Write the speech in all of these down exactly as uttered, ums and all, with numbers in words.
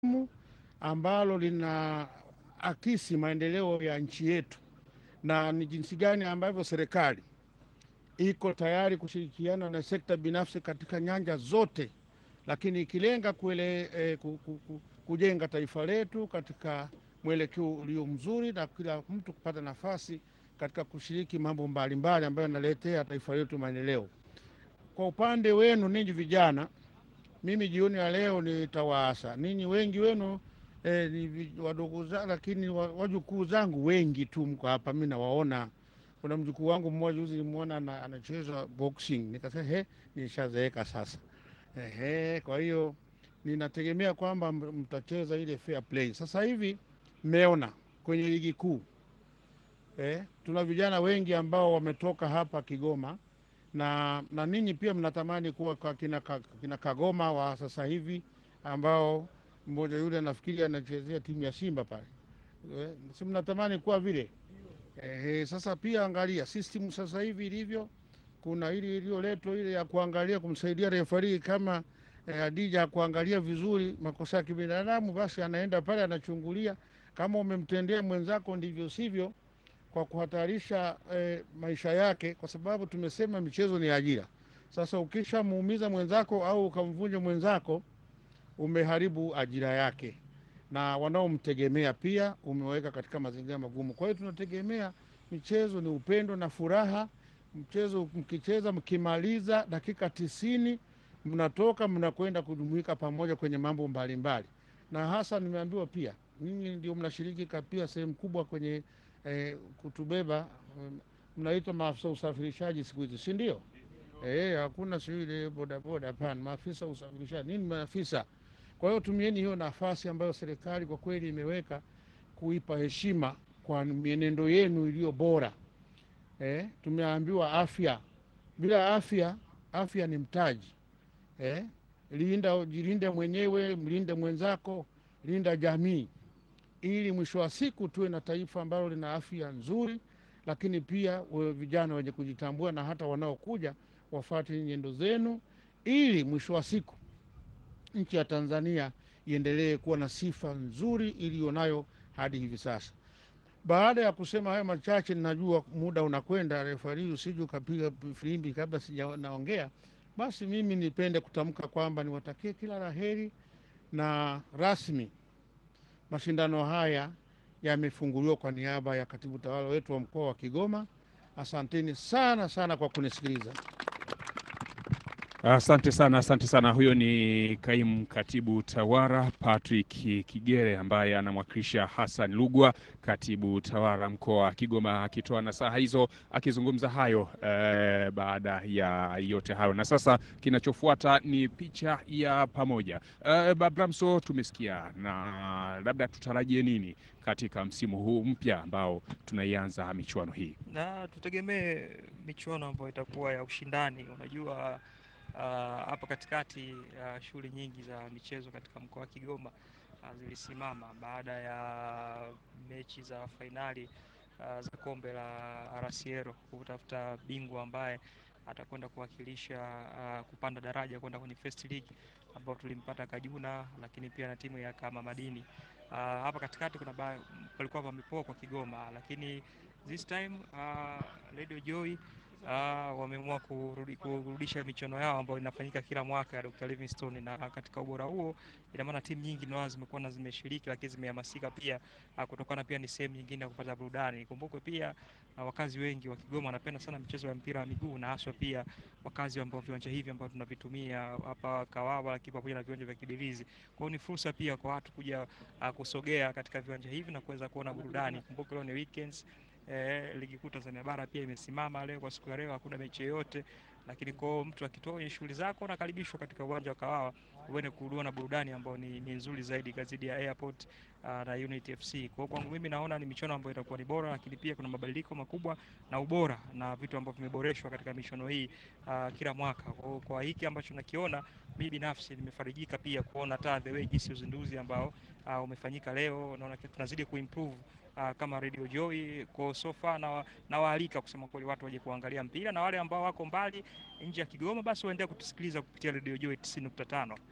ambalo lina akisi maendeleo ya nchi yetu na ni jinsi gani ambavyo serikali iko tayari kushirikiana na sekta binafsi katika nyanja zote, lakini ikilenga kuele, eh, ku, ku, ku, kujenga taifa letu katika mwelekeo ulio mzuri na kila mtu kupata nafasi katika kushiriki mambo mbalimbali ambayo yanaletea taifa letu maendeleo. Kwa upande wenu ninyi vijana, mimi jioni ya leo nitawaasa ninyi, wengi wenu eh, ni wadogo zangu, lakini wajukuu zangu wengi tu mko hapa, mimi nawaona. Kuna mjukuu wangu mmoja juzi nimeona anacheza boxing, nikasema he, nishazeeka sasa. Ehe, kwa hiyo ninategemea kwamba mtacheza ile fair play. Sasa hivi mmeona kwenye ligi kuu eh, tuna vijana wengi ambao wametoka hapa Kigoma na na ninyi pia mnatamani kuwa kwa kina, kina Kagoma wa sasa hivi, ambao mmoja yule nafikiri anachezea timu ya Simba pale. Eh, si mnatamani kuwa vile? Eh, sasa pia angalia system sasa hivi ilivyo. Kuna ile iliyoletwa ile ya kuangalia kumsaidia referee kama eh, Adija kuangalia vizuri makosa ya kibinadamu, basi anaenda pale anachungulia kama umemtendea mwenzako ndivyo sivyo, kwa kuhatarisha eh, maisha yake, kwa sababu tumesema michezo ni ajira. Sasa ukisha muumiza mwenzako au ukamvunja mwenzako, umeharibu ajira yake na wanaomtegemea pia umeweka katika mazingira magumu. Kwa hiyo tunategemea michezo ni upendo na furaha. Mchezo mkicheza, mkimaliza dakika tisini mnatoka mnakwenda kujumuika pamoja kwenye mambo mbalimbali, na hasa nimeambiwa pia ninyi ndio mnashiriki pia sehemu kubwa kwenye eh, kutubeba. Mnaitwa maafisa usafirishaji siku hizi, si ndio? Eh, hakuna sio ile boda boda, hapana, maafisa usafirishaji. Nini maafisa? Kwa hiyo tumieni hiyo nafasi ambayo serikali kwa kweli imeweka kuipa heshima kwa mienendo yenu iliyo bora. Eh, tumeambiwa afya. Bila afya, afya ni mtaji. Eh, linda, jilinde mwenyewe, mlinde mwenzako, linda jamii, ili mwisho wa siku tuwe na taifa ambalo lina afya nzuri, lakini pia vijana wenye kujitambua na hata wanaokuja wafuate nyendo zenu, ili mwisho wa siku nchi ya Tanzania iendelee kuwa na sifa nzuri iliyonayo hadi hivi sasa. Baada ya kusema hayo machache, ninajua muda unakwenda, refarii usije ukapiga filimbi kabla sijaongea. Basi mimi nipende kutamka kwamba niwatakie kila laheri, na rasmi mashindano haya yamefunguliwa kwa niaba ya katibu tawala wetu wa mkoa wa Kigoma. Asanteni sana sana kwa kunisikiliza. Asante sana, asante sana. Huyo ni kaimu katibu tawala Patrick Kigere ambaye anamwakilisha Hassan Lugwa, katibu tawala mkoa wa Kigoma, akitoa nasaha hizo, akizungumza hayo eh, baada ya yote hayo. Na sasa kinachofuata ni picha ya pamoja. Eh, Babramso, tumesikia na labda tutarajie nini katika msimu huu mpya ambao tunaianza michuano hii? Na tutegemee michuano ambayo itakuwa ya ushindani. Unajua hapa uh, katikati uh, shughuli nyingi za michezo katika mkoa wa Kigoma uh, zilisimama baada ya mechi za fainali uh, za kombe la Arasiero kutafuta bingwa ambaye atakwenda kuwakilisha uh, kupanda daraja kwenda kwenye First League, ambao tulimpata Kajuna, lakini pia na timu ya Kama Madini. Uh, hapa katikati kuna palikuwa pamepoa kwa Kigoma, lakini this time uh, Radio Joy Uh, wameamua kurudi, kurudisha michuano yao ambayo inafanyika kila mwaka ya Doctor Livingstone, na katika ubora huo ina maana timu nyingi ndio zimekuwa na zimeshiriki, lakini zimehamasika pia uh, kutokana pia ni sehemu nyingine ya kupata burudani. Kumbukwe pia uh, wakazi wengi wa Kigoma wanapenda sana michezo ya mpira wa miguu, na haswa pia wakazi ambao viwanja hivi ambao tunavitumia hapa Kawawa, lakini pamoja na viwanja vya Kibirizi. Kwa hiyo ni fursa pia kwa watu kuja uh, kusogea katika viwanja hivi na kuweza kuona burudani. Kumbuke leo ni weekends. Eh, ligi kuu Tanzania bara pia imesimama leo, kwa siku ya leo hakuna mechi yoyote, lakini kwa mtu akitoa kwenye shughuli zako nakaribishwa katika uwanja wa Kawawa uone kuhudhuria na burudani ambayo ni, ni nzuri zaidi kazidi ya Airport uh, na Unity F C. Kwa kwangu mimi naona ni michuano ambayo itakuwa ni bora, lakini pia kuna mabadiliko makubwa na ubora na vitu ambavyo vimeboreshwa katika michuano hii uh, kila mwaka. Kwa, kwa hiki ambacho nakiona mimi binafsi nimefarijika pia kuona hata the way jinsi uzinduzi ambao uh, umefanyika leo, naona tunazidi kuimprove Uh, kama Radio Joy kwa sofa, na na waalika kusema kweli watu waje kuangalia mpira, na wale ambao wako mbali nje ya Kigoma basi waendelee kutusikiliza kupitia Radio Joy tisini nukta tano.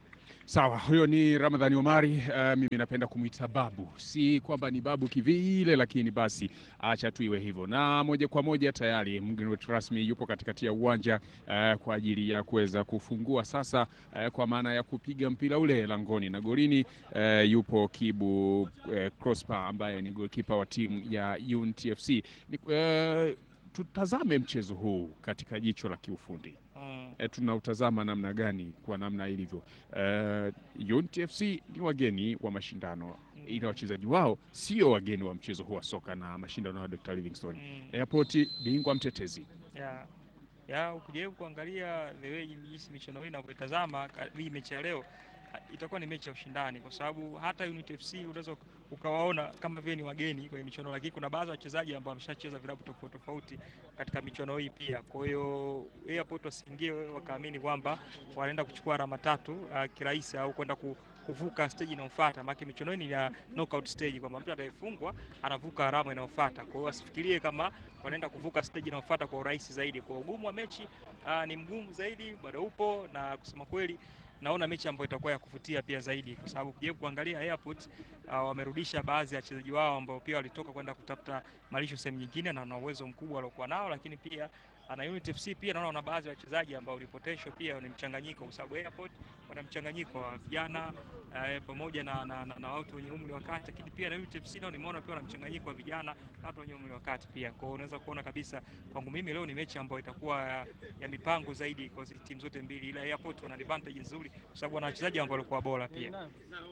Sawa, huyo ni Ramadhani Omari. Uh, mimi napenda kumuita babu, si kwamba ni babu kivile, lakini basi acha tu iwe hivyo. Na moja kwa moja tayari mgeni wetu rasmi yupo katikati ya uwanja uh, kwa ajili ya kuweza kufungua sasa, uh, kwa maana ya kupiga mpira ule langoni na golini. Uh, yupo Kibu uh, Prosper ambaye ni goalkeeper wa timu ya U N T F C. Ni, uh, tutazame mchezo huu katika jicho la kiufundi. Mm. E, tunautazama namna gani kwa namna ilivyo. Uh, U N T F C ni wageni wa mashindano, mm. ila wachezaji wao sio wageni wa mchezo huu wa soka na mashindano ya Doctor Livingstone. Mm. Airport bingwa mtetezi. Yeah. Ya ukijaribu kuangalia the way jinsi michuano hii inavyotazama hii mechi ya leo itakuwa ni mechi ya ushindani, kwa sababu hata U N T F C unaweza ukawaona kama vile ni wageni kwenye michuano, lakini kuna baadhi ya wachezaji ambao wameshacheza vilabu tofauti tofauti katika michuano hii pia. Kwa hiyo Airport wasiingie wakaamini kwamba wanaenda kuchukua alama tatu uh, kirahisi au kwenda ku kuvuka stage inayofuata, maana michuano hii ni ya knockout stage, kwamba mtu atakayefungwa anavuka alama inayofuata. Kwa hiyo asifikirie kama wanaenda kuvuka stage inayofuata kwa urahisi zaidi. Kwa ugumu wa mechi uh, ni mgumu zaidi, bado upo, na kusema kweli naona mechi ambayo itakuwa ya kuvutia pia zaidi, kwa sababu ukija kuangalia Airport uh, wamerudisha baadhi ya wachezaji wao ambao pia walitoka kwenda kutafuta malisho sehemu nyingine na na uwezo mkubwa waliokuwa nao, lakini pia na U N T F C pia naona wana baadhi ya wachezaji ambao potential pia ni mchanganyiko, kwa sababu Airport wana mchanganyiko wa vijana uh, pamoja na, na, na, na watu wenye umri wa kati, lakini pia na U N T F C nao nimeona pia wana mchanganyiko wa vijana na watu wenye umri wa kati pia. Kwa hiyo unaweza kuona kabisa, kwangu mimi leo ni mechi ambayo itakuwa ya, ya mipango zaidi kwa timu zote mbili, ila Airport wana advantage nzuri kwa sababu wana wachezaji ambao walikuwa bora pia.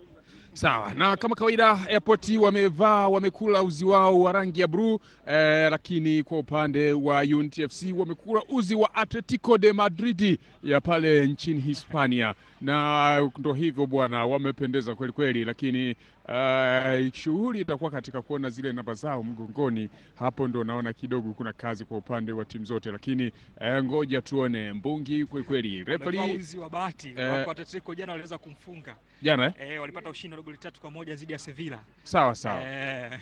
Sawa, na kama kawaida Airport wamevaa wamekula uzi wao wa rangi ya blue, eh, lakini kwa upande wa U N T F C wamekula uzi wa Atletico de Madrid ya pale nchini Hispania, na ndo hivyo bwana, wamependeza kweli kweli, lakini uh, shughuli itakuwa katika kuona zile namba zao mgongoni. Hapo ndo naona kidogo kuna kazi kwa upande wa timu zote, lakini uh, ngoja tuone mbungi kweli kweli. Referee uzi wa bahati uh, wako Atletico jana waliweza kumfunga jana eh? Eh, walipata ushindi wa goli tatu kwa moja dhidi ya Sevilla. Sawa sawa. Eh.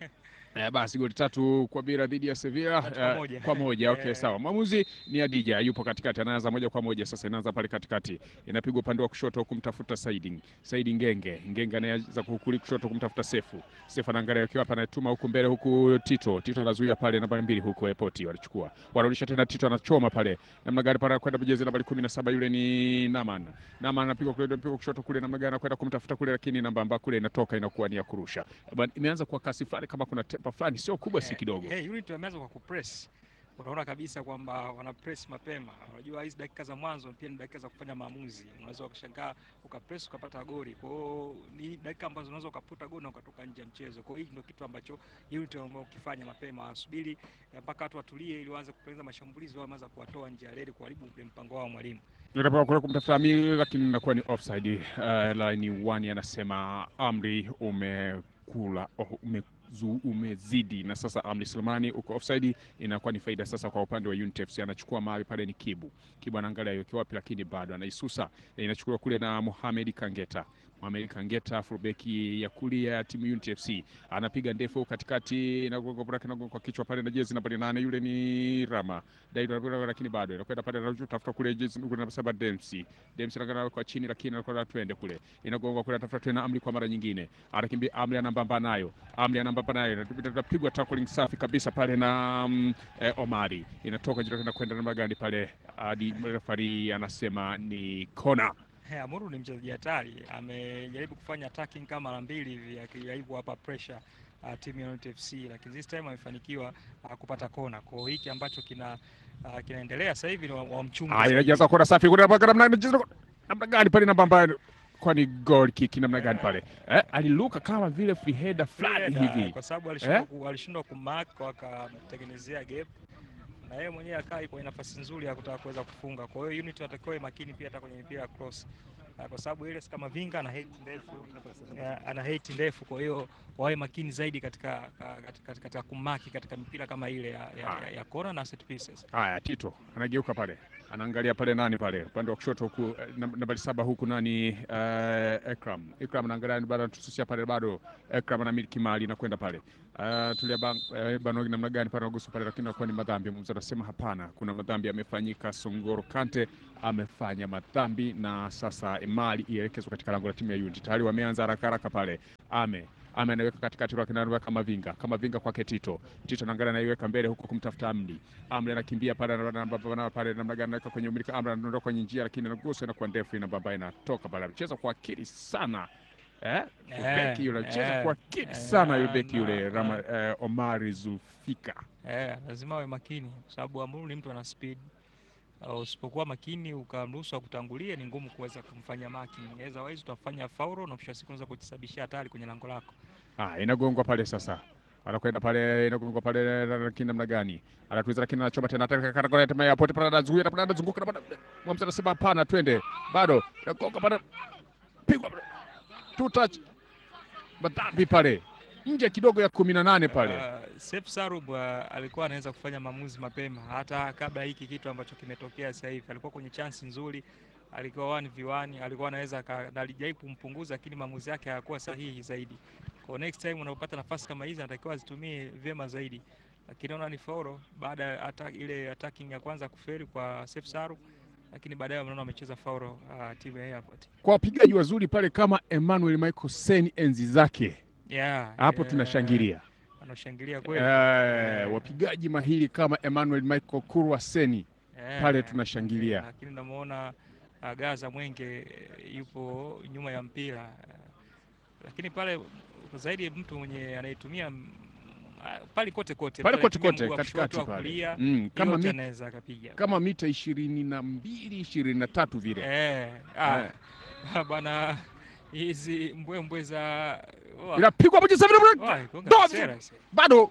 Eh, basi goli tatu kwa bila dhidi ya Sevilla uh, moja. Kwa moja. Okay, sawa. Mwamuzi ni Adija, yupo katikati, anaanza moja kwa moja sasa, inaanza pale katikati. Inapigwa upande wa kushoto kumtafuta Saidi. Saidi Ngenge. Ngenge anaanza kukuli kushoto kumtafuta Sefu. Sefu anaangalia akiwa hapa, anatuma huku mbele, huku Tito. Tito anazuia pale namba mbili, huku Airport walichukua. Wanarudisha tena, Tito anachoma pale. Namna gani pale kwenda bejezi namba kumi na saba, yule ni Naman. Naman anapigwa kule, anapigwa kushoto kule, namna gani kwenda kumtafuta kule, lakini namba amba kule inatoka, inakuwa ni ya kurusha. Imeanza kwa kasi fulani, kama kuna tepa fulani, sio kubwa si kidogo. Eh, unit wameanza kwa kupress. Unaona kabisa kwamba wana press mapema. Unajua hizi dakika za mwanzo pia ni dakika za kufanya maamuzi. Unaweza ukashangaa ukapress ukapata goli. Kwa hiyo ni dakika ambazo unaweza ukaputa goli na ukatoka nje ya mchezo. Kwa hiyo ndio kitu ambacho unit wao ukifanya mapema, asubiri mpaka watu watulie ili waanze kuanza mashambulizi, waanze kuwatoa nje ya reli, kuharibu ule mpango wao mwalimu. Ndio kule kumtafuta Amri, lakini inakuwa ni offside. Uh, line one anasema Amri umekula oh, ume Zu umezidi, na sasa Amri Selemani uko offside, inakuwa ni faida sasa kwa upande wa U N T F C. Anachukua mahali pale ni Kibu. Kibu anaangalia yuko wapi, lakini bado anaisusa. Inachukuliwa kule na Mohamed Kangeta. Mohamed Kangeta fullbeki ya kulia ya timu U N T F C, anapiga ndefu katikati na kwa kwa kichwa pale na jezi namba nane, yule ni Rama Daido, lakini bado inakwenda pale na tafuta kule jezi namba saba Dempsey. Dempsey anakwenda kwa chini, lakini anakwenda twende kule, inagonga kule, atafuta tena Amri kwa mara nyingine, anakimbia Amri, anambamba nayo Amri, anambamba nayo, inapigwa tackling safi kabisa pale na um, eh, Omari, inatoka jira tena kwenda namba gani pale, hadi referee anasema ni kona. Hey, Amuru ni mchezaji hatari, amejaribu kufanya attacking kama mara mbili hivi akijaribu hapa pressure uh, timu ya U N T F C, lakini this time amefanikiwa uh, kupata kona. Kwa hiyo hiki ambacho kina uh, kinaendelea sasa hivi ni wa, wa mchungu. Ah, inajaza kona safi kuna mpaka namna namna gani pale namba mbaya, kwa ni goal kick namna gani pale eh, aliluka kama vile free header fulani hivi, kwa sababu alishindwa eh? alishindwa kumark kwa akamtengenezea gap, na yeye mwenyewe akai kwenye nafasi nzuri ya kutaka kuweza kufunga. Kwa hiyo unit atakiwa makini pia hata kwenye mpira cross, kwa sababu ile kama Vinga ana hate ndefu, ana hate ndefu. Kwa hiyo wawe makini zaidi katika katika, katika kumaki katika mpira kama ile ya, ya, ya, ya kona na set pieces. Haya, Tito anageuka pale, anaangalia pale nani pale upande wa kushoto huku nambari saba huku nani uh, Ekram. Ekram anaangalia baada tususia pale, bado Ekram ana miliki mali na kwenda pale. Uh, tulia bang uh, Banogi namna gani pale nagusa pale, lakini nakuwa ni madhambi. Mzee anasema hapana, kuna madhambi yamefanyika. Songoro Kante amefanya madhambi na sasa mali ielekezwe katika lango la timu ya Unity. Tayari wameanza haraka haraka pale. Ame Ame anaweka katikati kwa kinarua kama vinga kama vinga kwake Tito. Tito anaangalia anaiweka mbele huko kumtafuta Amli. Amli anakimbia pale na pale namna gani anaweka kwenye umiliki. Amli anaondoka kwenye njia, lakini anagusa inakuwa ndefu, ina baba inatoka pale. Anacheza kwa akili sana. Eh, beki yule anacheza kwa akili sana yule beki yule Rama eh, Omari Zulfika. Eh, lazima awe makini kwa sababu Amuru ni mtu ana speed. Uh, usipokuwa makini ukamruhusu kutangulia, ni ngumu kuweza kumfanya marking. Inaweza waizi utafanya faulo na mwisho wa siku unaweza kujisababishia hatari kwenye lango lako. Ah, inagongwa pale sasa. Anakwenda pale, inagongwa pale, lakini namna gani? Anatuiza, lakini anachoma tena ataka karakole tena ya pote pale, anazuia pale, anazunguka na pale. Mwamza anasema hapana, twende. Bado inagonga pale. Pigwa pale. Two touch. Madhambi pale. Nje kidogo ya kumi na nane pale. Uh, Seif Sarub uh, alikuwa anaweza kufanya maamuzi mapema hata kabla hiki kitu ambacho kimetokea sasa hivi. Alikuwa kwenye chance nzuri, alikuwa one v one, alikuwa anaweza alijaribu kumpunguza, lakini maamuzi yake hayakuwa sahihi zaidi. Kwa next time unapopata nafasi kama hizi anatakiwa azitumie vyema zaidi. Lakini naona ni faulu baada ya attack, ile attacking ya kwanza kufeli kwa Seif Sarub, lakini baadaye wanaona wamecheza faulu uh, timu ya Airport. Kwa wapigaji wazuri pale kama Emmanuel Michael Sen enzi zake. Yeah, hapo yeah, tunashangilia. Anashangilia kweli. Eh, yeah. Wapigaji mahiri kama Emmanuel Michael Kurwa Seni. Yeah, pale tunashangilia. Yeah, lakini namuona uh, Gaza Mwenge yupo nyuma ya mpira. Uh, lakini pale zaidi mtu mwenye anaitumia uh, pale kote kote pale kote kote katikati pale. Mm, kama mi, anaweza akapiga. Kama mita ishirini na mbili ishirini na tatu vile. Eh, ah. Eh. Bana hizi mbwembwe za inapigwa hapo jinsi vile bado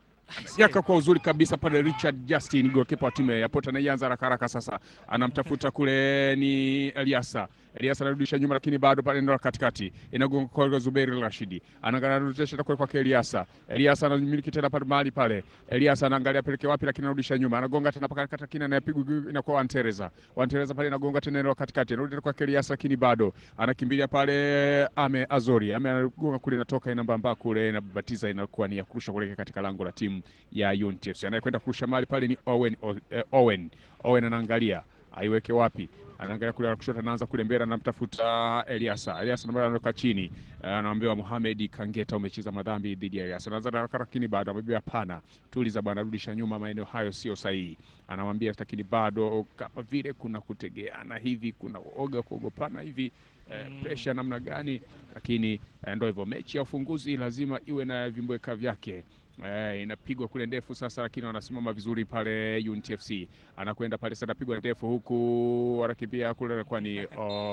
yaka kwa uzuri kabisa pale. Richard Justin goalkeeper wa timu ya Airport anaanza haraka haraka sasa, anamtafuta kule ni Eliasa. Eliasa anarudisha nyuma, lakini bado pale ndo katikati inagonga kwa Zuberi Rashidi, anaangalia rotation kwa kwa Eliasa. Eliasa anamiliki tena pale mahali pale. Eliasa anaangalia peleke wapi, lakini anarudisha nyuma, anagonga tena paka kata kina, anapigwa inakuwa Wantereza. Wantereza pale inagonga tena ndo katikati, anarudi kwa Eliasa, lakini bado anakimbilia pale Ame Azori. Ame anagonga kule, inatoka ina mbamba kule, inabatiza, inakuwa ni ya kurusha kule katika lango la timu ya Unity F C. Anayekwenda kurusha mali pale ni Owen Owen Owen anaangalia aiweke wapi, anaangalia kule kushoto, anaanza kule mbele, anamtafuta Eliasa. Eliasa ndio anatoka chini, anaambiwa Mohamed Kangeta umecheza madhambi dhidi ya Eliasa. Anaanza haraka lakini bado amebia hapana, tuliza bwana, rudisha nyuma, maeneo hayo sio sahihi. Anamwambia lakini bado kama vile kuna kutegeana hivi, kuna oga kuogopana hivi. Eh, pressure namna gani, lakini eh, ndio hivyo, mechi ya ufunguzi lazima iwe na vimbweka vyake. Eh, inapigwa kule ndefu sasa, lakini wanasimama vizuri pale Unity F C. Anakwenda pale sasa, pigwa ndefu huku wanakimbia kule, kwa ni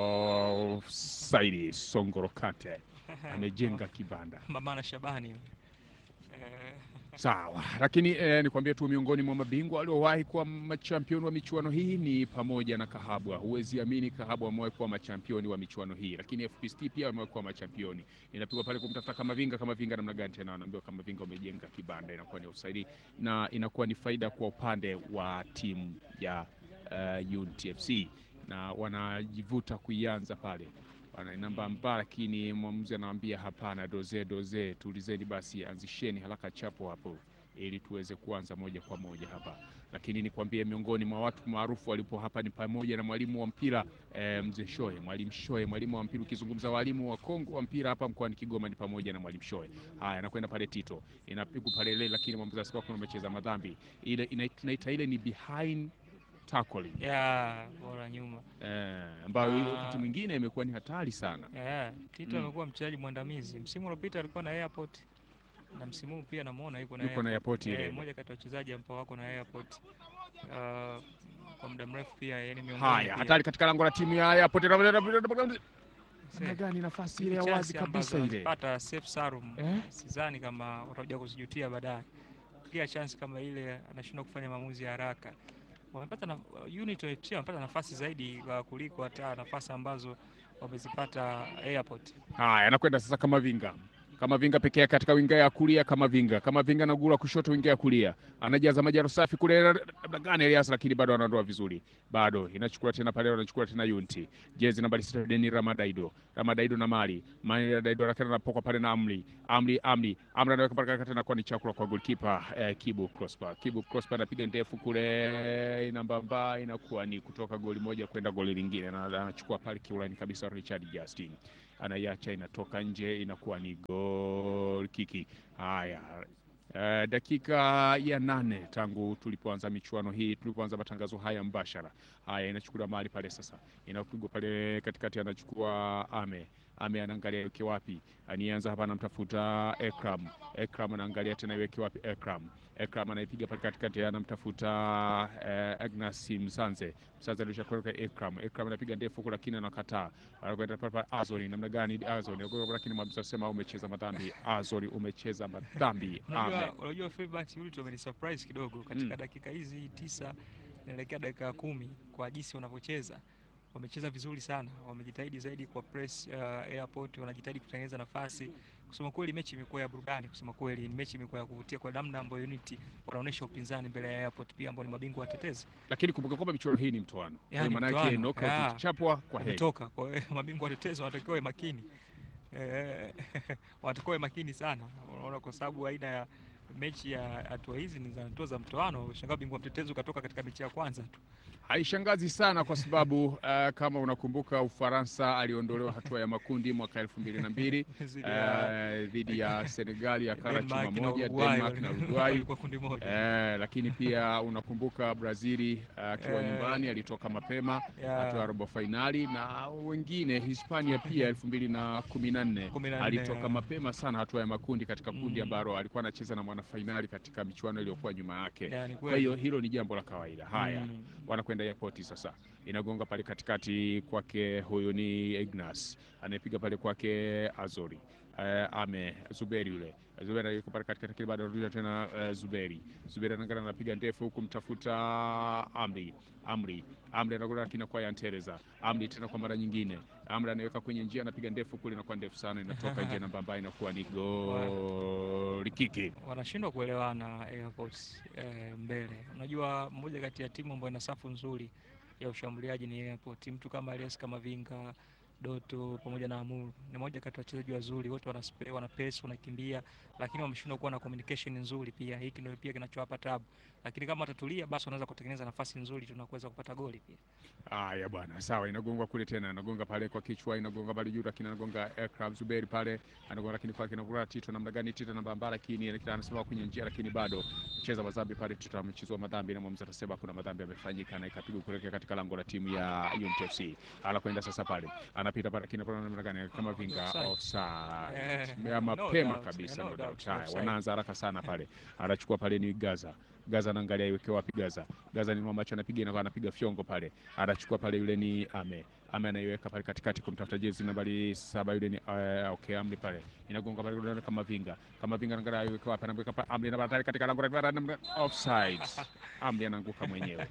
offside. Songoro Kante amejenga kibanda mama na Shabani. Sawa, lakini eh, nikwambie tu miongoni mwa mabingwa waliowahi kuwa machampioni wa michuano hii ni pamoja na Kahabwa. Huwezi amini, Kahabwa wamewahi kuwa machampioni wa michuano hii, lakini F P S T pia wamewahi kuwa machampioni. Inapigwa pale kumtafuta kama vinga kama vinga namna gani tena, anaambiwa kama vinga umejenga kibanda, inakuwa ni offside na inakuwa ni faida kwa upande wa timu ya uh, Unity F C, na wanajivuta kuianza pale namba mbaya, lakini mwamuzi anawaambia hapana, doze doze, tulizeni basi, anzisheni haraka chapo hapo ili tuweze kuanza moja kwa moja hapa. Lakini nikwambie miongoni mwa watu maarufu walipo hapa ni pamoja na mwalimu wa mpira e, Mzee Shoe, mwalimu Shoe, mwalimu wa mpira. Ukizungumza walimu wa Kongo wa mpira hapa mkoani Kigoma ni pamoja na mwalimu Shoe. Haya, anakwenda pale Tito, inapigwa pale ile, lakini mwamuzi asikuwa kuna umecheza madhambi. Ile inaita ile ni behind tackling. Yeah, bora nyuma. Eh, ambayo hiyo uh, kitu mwingine imekuwa ni hatari sana. Yeah, Tito amekuwa mm. mchezaji mwandamizi. Msimu uliopita alikuwa na Airport. Na msimu huu pia namuona yuko na yuko na Airport ile. Yeah, mmoja kati ya wachezaji ambao wako na Airport. Uh, kwa muda mrefu pia, yani miongoni. Haya, hatari katika lango la timu ya Airport. Sasa gani nafasi ile ya wazi kabisa ile. Pata Seif Sarub. Eh? Sidhani kama watakuja kuzijutia baadaye. Pia chance kama ile anashindwa kufanya maamuzi ya haraka. Wamepata na Unity F C wamepata nafasi zaidi uh, kuliko hata nafasi ambazo wamezipata Airport. Haya, anakwenda sasa kama vinga. Kama Vinga pekee katika winga ya kulia, kama Vinga kama Vinga na Gula kushoto, winga ya kulia anajaza Majaro safi kule labda gani Elias, lakini bado anaondoa vizuri, bado inachukua tena pale, anachukua tena Yunti, jezi nambari sita Deni Ramadaido, Ramadaido na Mali Mali Daido rakana na poko pale na Amli Amli Amli Amli anaweka pale kati na kwa ni chakula kwa goalkeeper eh, Kibu Prosper Kibu Prosper anapiga ndefu kule, inambamba inakuwa ni kutoka goli moja kwenda goli lingine, na anachukua pale kiulani kabisa Richard Justin, anaiacha inatoka nje, inakuwa ni goal kiki. Haya, uh, dakika ya nane tangu tulipoanza michuano hii, tulipoanza matangazo haya mbashara. Haya, inachukuliwa mahali pale sasa, inapigwa pale katikati, anachukua Ame Ame anaangalia yuke wapi, anianza hapa, anamtafuta Ekram Ekram anaangalia tena yuke wapi, Ekram Ekram anaipiga pale katikati, anamtafuta eh, Agnes Msanze Msanze alisha kwa Ekram Ekram anapiga ndefu kwa, lakini anakataa, anakwenda pale Azori. Namna gani Azori, lakini mwambie sema umecheza madhambi Azori, umecheza madhambi. Unajua unajua Filbert yule tu ameni surprise kidogo katika mm. dakika hizi tisa naelekea dakika kumi, kwa jinsi wanavyocheza wamecheza vizuri sana, wamejitahidi zaidi kwa press uh, Airport, wanajitahidi kutengeneza nafasi. Kusema kweli mechi imekuwa ya burudani, kusema kweli ni mechi imekuwa ya kuvutia kwa namna ambayo Unity wanaonyesha upinzani mbele ya Airport pia ambao ni mabingwa watetezi. Lakini kumbuka kwamba michuano hii ni mtoano, kwa maana yake knockout kichapwa kwa heri kutoka kwa mabingwa watetezi, wanatakiwa makini eh wanatakiwa makini sana, unaona, kwa sababu aina ya mechi ya hatua hizi ni za hatua za mtoano. Shangaa bingwa mtetezi ukatoka katika mechi ya kwanza tu, haishangazi sana kwa sababu uh, kama unakumbuka Ufaransa aliondolewa hatua ya makundi mwaka elfu mbili na mbili dhidi uh, ya Senegal ya kara chuma moja, Denmark na Uruguay kwa kundi moja. Uh, lakini pia unakumbuka Brazili akiwa uh, nyumbani alitoka mapema hatua ya robo finali, na wengine Hispania pia elfu mbili na kumi na nne alitoka mapema sana hatua ya makundi katika kundi ambalo mm. alikuwa anacheza na mwana finali katika michuano iliyokuwa nyuma yake. Yani, kwa hiyo hilo ni jambo la kawaida. Haya, mm. wanakwenda Airport sasa, inagonga pale katikati kwake, huyo ni Ignas anapiga pale kwake Azori uh, Ame Zuberi yule Zuberi yuko pale katikati, bado anarudi tena uh, Zuberi Zuberi anaangalia, anapiga ndefu huku mtafuta Amri Amri Amri anagola kina kwa Yantereza Amri tena kwa mara nyingine, Amri anaweka kwenye njia, anapiga ndefu kule, inakuwa ndefu sana, inatoka nje na mbamba, inakuwa ni goal kiki. Wanashindwa kuelewana Airports eh, mbele. Unajua mmoja kati ya timu ambayo ina safu nzuri ya ushambuliaji ni Airport. Mtu kama Elias kama Vinga, Doto pamoja na Amuru ni moja kati ya wachezaji wazuri, wote wana spray, wana pace, wanakimbia, lakini wameshindwa kuwa na communication nzuri pia. Hiki ndio pia kinachowapa tabu, lakini kama atatulia basi wanaweza kutengeneza nafasi nzuri, tunaweza kupata goli pia. Haya bwana, sawa, inagongwa kule tena, inagonga pale kwa kichwa, inagonga pale juu, lakini anagonga Aircraft Zuberi pale, anagonga lakini kwa kinakula Tito, namna gani Tito na Mbambara, lakini anasema kwenye njia, lakini bado mcheza madhambi pale. Tito amechezwa madhambi na mwamuzi atasema kuna madhambi yamefanyika, na ikapigwa kuelekea katika lango la timu ya Unity F C. Anakwenda sasa pale, anapita pale, lakini kuna namna gani kama Vinga offside ya mapema kabisa, no doubt. Haya, wanaanza haraka sana pale, anachukua pale ni Gaza Gaza anaangalia yuko wapi Gaza. Gaza ni mama anapiga na anapiga fyongo pale. Anachukua pale yule ni Ame. Ame anaiweka pale katikati kumtafuta jezi nambari saba yule ni uh, okay Amri pale. Inagonga pale kama Vinga. Kama Vinga anaangalia yuko wapi, anaweka pale Amri na batari katika lango la offside. Amri anaanguka mwenyewe.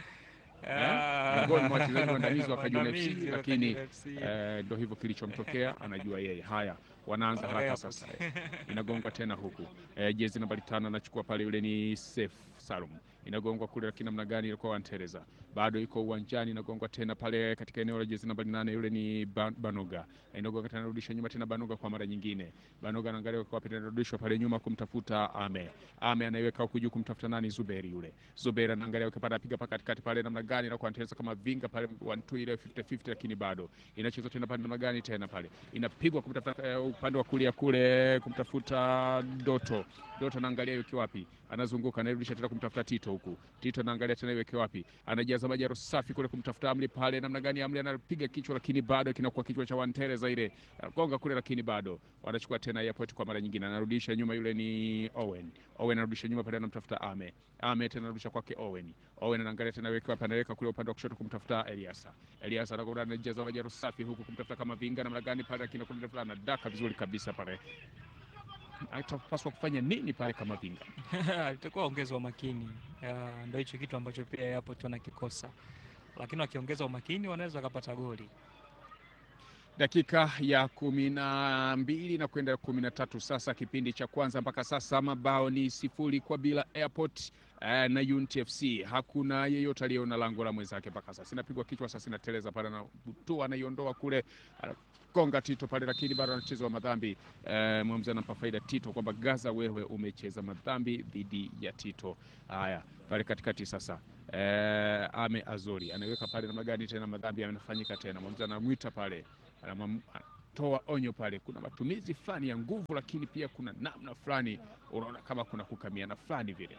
Eh, goli mwachezaji waandamizi wakajua F C, lakini ndio hivyo kilichomtokea, anajua yeye. Haya, wanaanza haraka sasa. Inagonga tena huku. E, jezi nambari tano anachukua pale yule ni Safe Salum. Inagongwa kule, lakini namna gani ilikuwa Wantereza. Bado yuko uwanjani, inagongwa tena pale katika eneo la jezi nambari nane yule ni Banoga. Inagonga tena, rudisha nyuma tena Banoga kwa mara nyingine. Banoga anaangalia kwa wapi, anarudishwa pale nyuma kumtafuta Ame. Ame anaiweka huku juu kumtafuta nani, Zuberi yule. Zuberi anaangalia ukipata apiga paka katikati pale, namna gani na kwa Wantereza kama Vinga pale one two ile fifty fifty, lakini bado inachezwa tena pale, namna gani tena pale. Inapigwa kumtafuta uh, upande wa kulia kule kumtafuta Doto. Doto anaangalia yuko wapi, anazunguka, anarudisha tena kumtafuta Tito huku. Tito anaangalia tena yuko wapi, anajaza Majaro safi kule kumtafuta Amli pale, namna gani Amli anapiga kichwa, lakini bado kinakuwa kichwa cha Wantereza ile. Gonga kule, lakini bado wanachukua tena Airport kwa mara nyingine, anarudisha nyuma yule ni Owen. Owen anarudisha nyuma pale, anamtafuta Ame. Ame tena anarudisha kwake Owen. Owen anaangalia tena yuko wapi, anaweka kule upande wa kushoto kumtafuta Eliasa. Eliasa anakwenda anajaza Majaro safi huku kumtafuta kama Vinga, namna gani pale, lakini kuna fulani anadaka vizuri kabisa pale. Atapaswa kufanya nini pale kama Vinga? Itakuwa ongeza umakini. Ndio hicho kitu ambacho pia hapo tunakikosa. Lakini wakiongeza umakini wanaweza kupata goli. dakika ya kumi na mbili na kwenda kumi na tatu sasa, kipindi cha kwanza. Mpaka sasa mabao ni sifuri kwa bila Airport eh, na Unity F C. Hakuna yeyote aliyeona lango la mwenzake mpaka sasa. Inapigwa kichwa sasa, inateleza pale na Butua anaiondoa kule, konga Tito pale, lakini bado anacheza wa madhambi. Eh, mwamuzi anampa faida Tito kwamba Gaza, wewe umecheza madhambi dhidi ya Tito. Haya, pale katikati sasa eh, Ame Azori anaweka pale na magani tena, madhambi yanafanyika tena. Mwamuzi anamwita pale, anatoa onyo pale. Kuna matumizi fulani ya nguvu, lakini pia kuna namna fulani unaona kama kuna kukamiana fulani vile.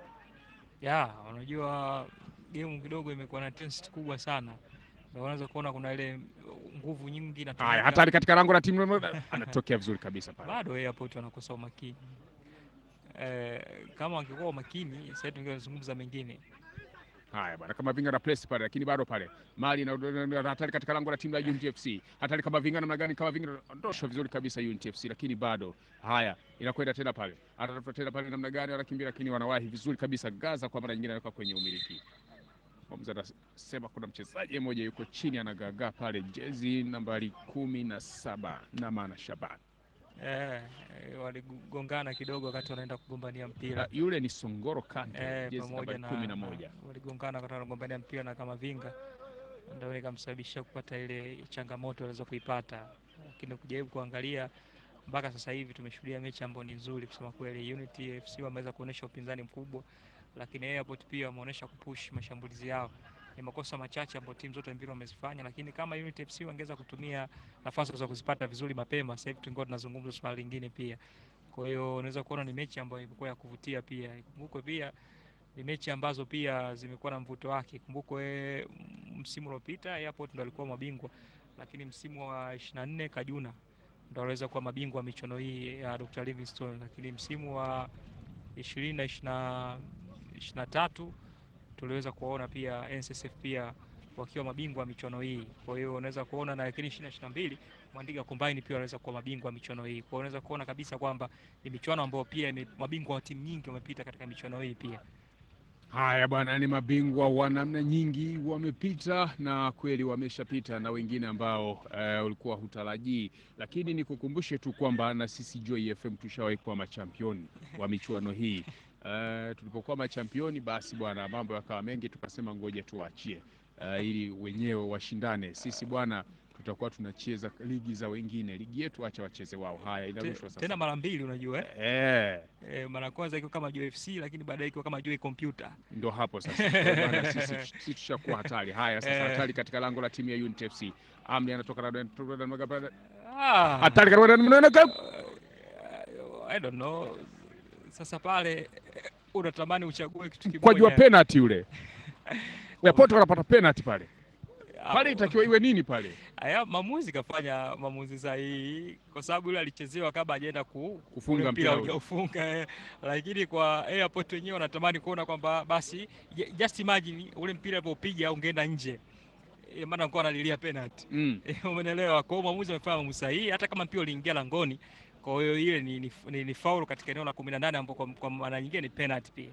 Ya, unajua game kidogo imekuwa na intensity kubwa sana. Na unaweza kuona kuna ile nguvu nyingi na haya, hatari katika lango la timu, anatokea vizuri kabisa pale. Bado Airport wanakosa umakini. Eh, kama wangekuwa umakini sasa tungezungumza mengine. Haya bwana, kama Vinga na press pale, lakini bado pale mali na hatari katika lango la timu ya Unity F C. Hatari kama Vinga namna gani, kama Vinga ondosha vizuri kabisa Unity F C, lakini bado haya inakwenda tena pale. Atatafuta tena pale namna gani, wanakimbia lakini wanawahi vizuri kabisa. Gaza kwa mara nyingine anaweka kwenye umiliki. Mwamuzi anasema kuna mchezaji mmoja yuko chini anagagaa pale, jezi nambari kumi na saba na maana Shaban. Eh, waligongana kidogo wakati wanaenda kugombania mpira. Uh, yule ni Songoro Kante, eh, jezi nambari kumi na moja. Waligongana wakati wanagombania mpira na kama Vinga ndio ikamsababisha kupata ile changamoto aliweza kuipata. Lakini kujaribu kuangalia mpaka sasa hivi tumeshuhudia mechi ambayo ni nzuri kusema kweli. Unity F C wameweza kuonesha upinzani mkubwa, lakini Airport pia wameonesha kupush mashambulizi yao. Ni makosa machache ambayo timu zote mbili wamezifanya, lakini kama Unity F C wangeweza kutumia nafasi za kuzipata vizuri mapema, sasa hivi tungekuwa tunazungumza swali lingine pia. Kwa hiyo unaweza kuona ni mechi ambayo imekuwa ya kuvutia pia. Ikumbukwe pia ni mechi ambazo pia zimekuwa na mvuto wake. Kumbukwe msimu uliopita Airport ndo alikuwa mabingwa, lakini msimu wa ishirini na nne Kajuna ndo aliweza kuwa mabingwa wa michuano hii ya Doctor Livingstone, lakini msimu wa ishirini na ishirini na tatu tuliweza kuona pia N S S F pia wakiwa mabingwa wa michuano hii. Kwa hiyo unaweza kuona na lakini ishirini na mbili Mwandiga Combine pia wanaweza kuwa mabingwa wa michuano hii. Kwa hiyo unaweza kuona kabisa kwamba ni michuano ambayo pia ni mabingwa wa timu nyingi wamepita katika michuano hii pia. Haya bwana, ni mabingwa wa namna nyingi wamepita, na kweli wameshapita na wengine ambao uh, ulikuwa hutarajii. Lakini nikukumbushe tu kwamba na sisi Joy F M tushawahi kuwa machampioni wa michuano hii. Uh, tulipokuwa machampioni basi bwana mambo yakawa mengi, tukasema ngoja tuachie uh, ili wenyewe washindane. Sisi bwana tutakuwa tunacheza ligi za wengine, ligi yetu acha wacheze wao. Haya, inarushwa sasa tena mara mbili unajua eh eh e, mara kwanza iko kama Joy F C, lakini baadaye iko kama Joy Computer. Ndio hapo sasa bwana, sisi sisi tushakuwa hatari. Haya sasa, hatari katika lango la timu ya Unity F C. Amli anatoka na ah hatari katika mnaona I don't know. Sasa pale unatamani uchague kitu kimoja. Kwa jua penalty yule. Airport wanapata penalty pale. Pale itakiwa iwe nini pale? Haya maamuzi kafanya maamuzi sahihi kwa sababu yule alichezewa kabla hajaenda ku, kufunga mpira hujafunga, lakini kwa Airport wenyewe wanatamani kuona kwamba basi just imagine ule mpira alipopiga ungeenda nje. E, maana alikuwa analilia penalty. Mm. E, umeelewa? Kwa hiyo maamuzi amefanya maamuzi sahihi hata kama mpira uliingia langoni. Kwa hiyo ile ni, ni, ni, ni foul katika eneo la kumi na nane ambapo kwa, kwa maana nyingine ni penalty pia.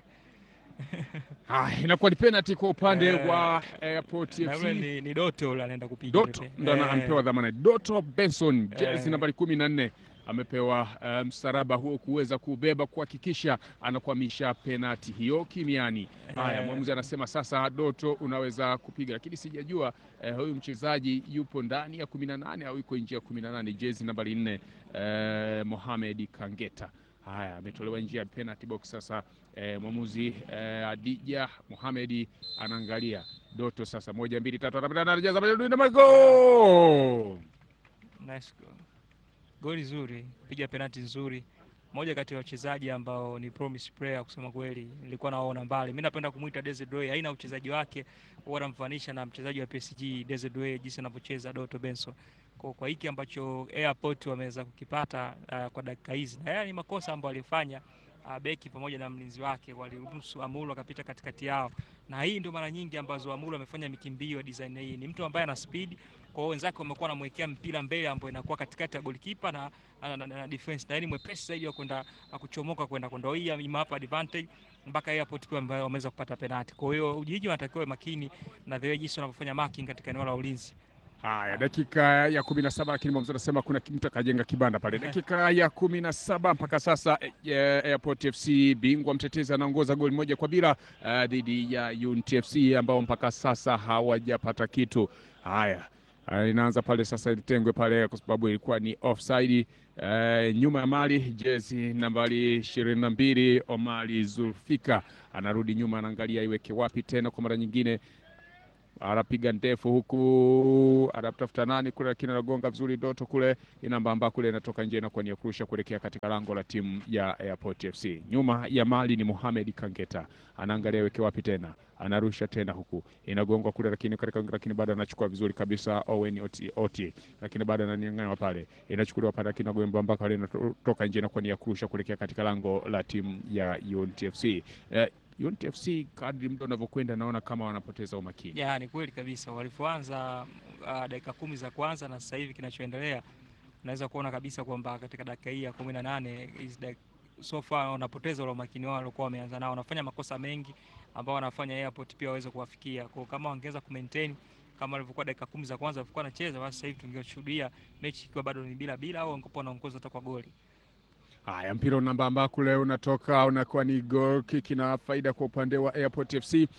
Ah, inakuwa ni penalty kwa upande eh, wa Airport F C. Ni, ni Doto yule anaenda kupiga. Doto ndo eh, anapewa dhamana. Doto Benson, jezi eh, nambari kumi na nne amepewa msalaba um, huo kuweza kubeba kuhakikisha anakwamisha penalty hiyo kimiani. Haya, mwamuzi anasema sasa Doto unaweza kupiga, lakini sijajua eh, huyu mchezaji yupo ndani ya kumi na nane au yuko nje ya kumi na nane, jezi nambari nne eh, Mohamed Kangeta. Haya, ametolewa nje ya penalty box sasa. Eh, mwamuzi eh, Adija Mohamed anaangalia Doto sasa, moja mbili tatu anajaza na gol. Nice goal. Goli zuri, piga penalty nzuri. Moja kati ya wachezaji ambao ni promise player kusema kweli. Nilikuwa naona mbali. Mimi napenda kumuita Desiree, haina uchezaji wake huwa namfanisha na mchezaji wa P S G Desiree jinsi anavyocheza Doto Benson. Kwa kwa hiki ambacho Airport wameweza kukipata uh, kwa dakika hizi. Na haya ni makosa ambayo alifanya uh, beki pamoja na mlinzi wake, waliruhusu Amulo akapita katikati yao. Na hii ndio mara nyingi ambazo Amulo amefanya mikimbio design hii. Ni mtu ambaye ana speed, kwa hiyo wenzake wamekuwa wanamwekea mpira mbele ambao inakuwa katikati ya goalkeeper na, na, na, na defense. Na yeye ni mwepesi zaidi wa kwenda kuchomoka kwenda kwenda hii imapa advantage mpaka Airport kwa ambayo wameweza kupata penalty. Kwa hiyo Ujiji wanatakiwa makini na the way jinsi wanavyofanya marking katika eneo la ulinzi. Haya, dakika ya kumi na saba, lakini mwamuzi anasema kuna mtu akajenga kibanda pale. Dakika ya kumi na saba mpaka sasa, eh, Airport F C bingwa mtetezi anaongoza goli moja kwa bila uh, dhidi ya Unity F C ambao mpaka sasa hawajapata kitu. Haya, uh, inaanza pale sasa, itengwe pale kwa sababu ilikuwa ni offside. Uh, nyuma ya mali jezi nambari ishirini na mbili Omari Zulfika anarudi nyuma, anaangalia iweke wapi tena kwa mara nyingine. Anapiga ndefu huku, anatafuta nani kule, lakini anagonga vizuri. Doto kule inambamba kule, inatoka nje na kwa nia kurusha kuelekea katika lango la timu ya Airport F C. Nyuma ya mali ni Mohamed Kangeta, anaangalia weke wapi tena, anarusha tena huku, inagonga kule, lakini katika lakini bado anachukua vizuri kabisa Owen Oti, Oti lakini bado ananyang'anywa pale, inachukuliwa pale, lakini anagonga mpaka ile inatoka nje na kwa nia kurusha kuelekea katika lango la timu ya Unity F C. Eh, Unity F C kadri muda unavyokwenda naona kama wanapoteza umakini. Ya, ni kweli kabisa. Walipoanza uh, dakika kumi za kwanza na sasa hivi kinachoendelea, unaweza kuona kabisa kwamba katika dakika hii ya kumi na nane so far wanapoteza ule umakini wao walikuwa wameanza nao. Wanafanya makosa mengi ambao wanafanya Airport pia waweze kuwafikia. Kwa kama wangeweza kumaintain kama walivyokuwa dakika kumi za kwanza walikuwa wanacheza, basi sasa hivi tungeshuhudia mechi ikiwa bado ni bila bila au wangekuwa wanaongoza hata kwa goli. Haya, mpira unambamba kule, unatoka unakuwa ni goal kick na faida kwa upande wa Airport F C,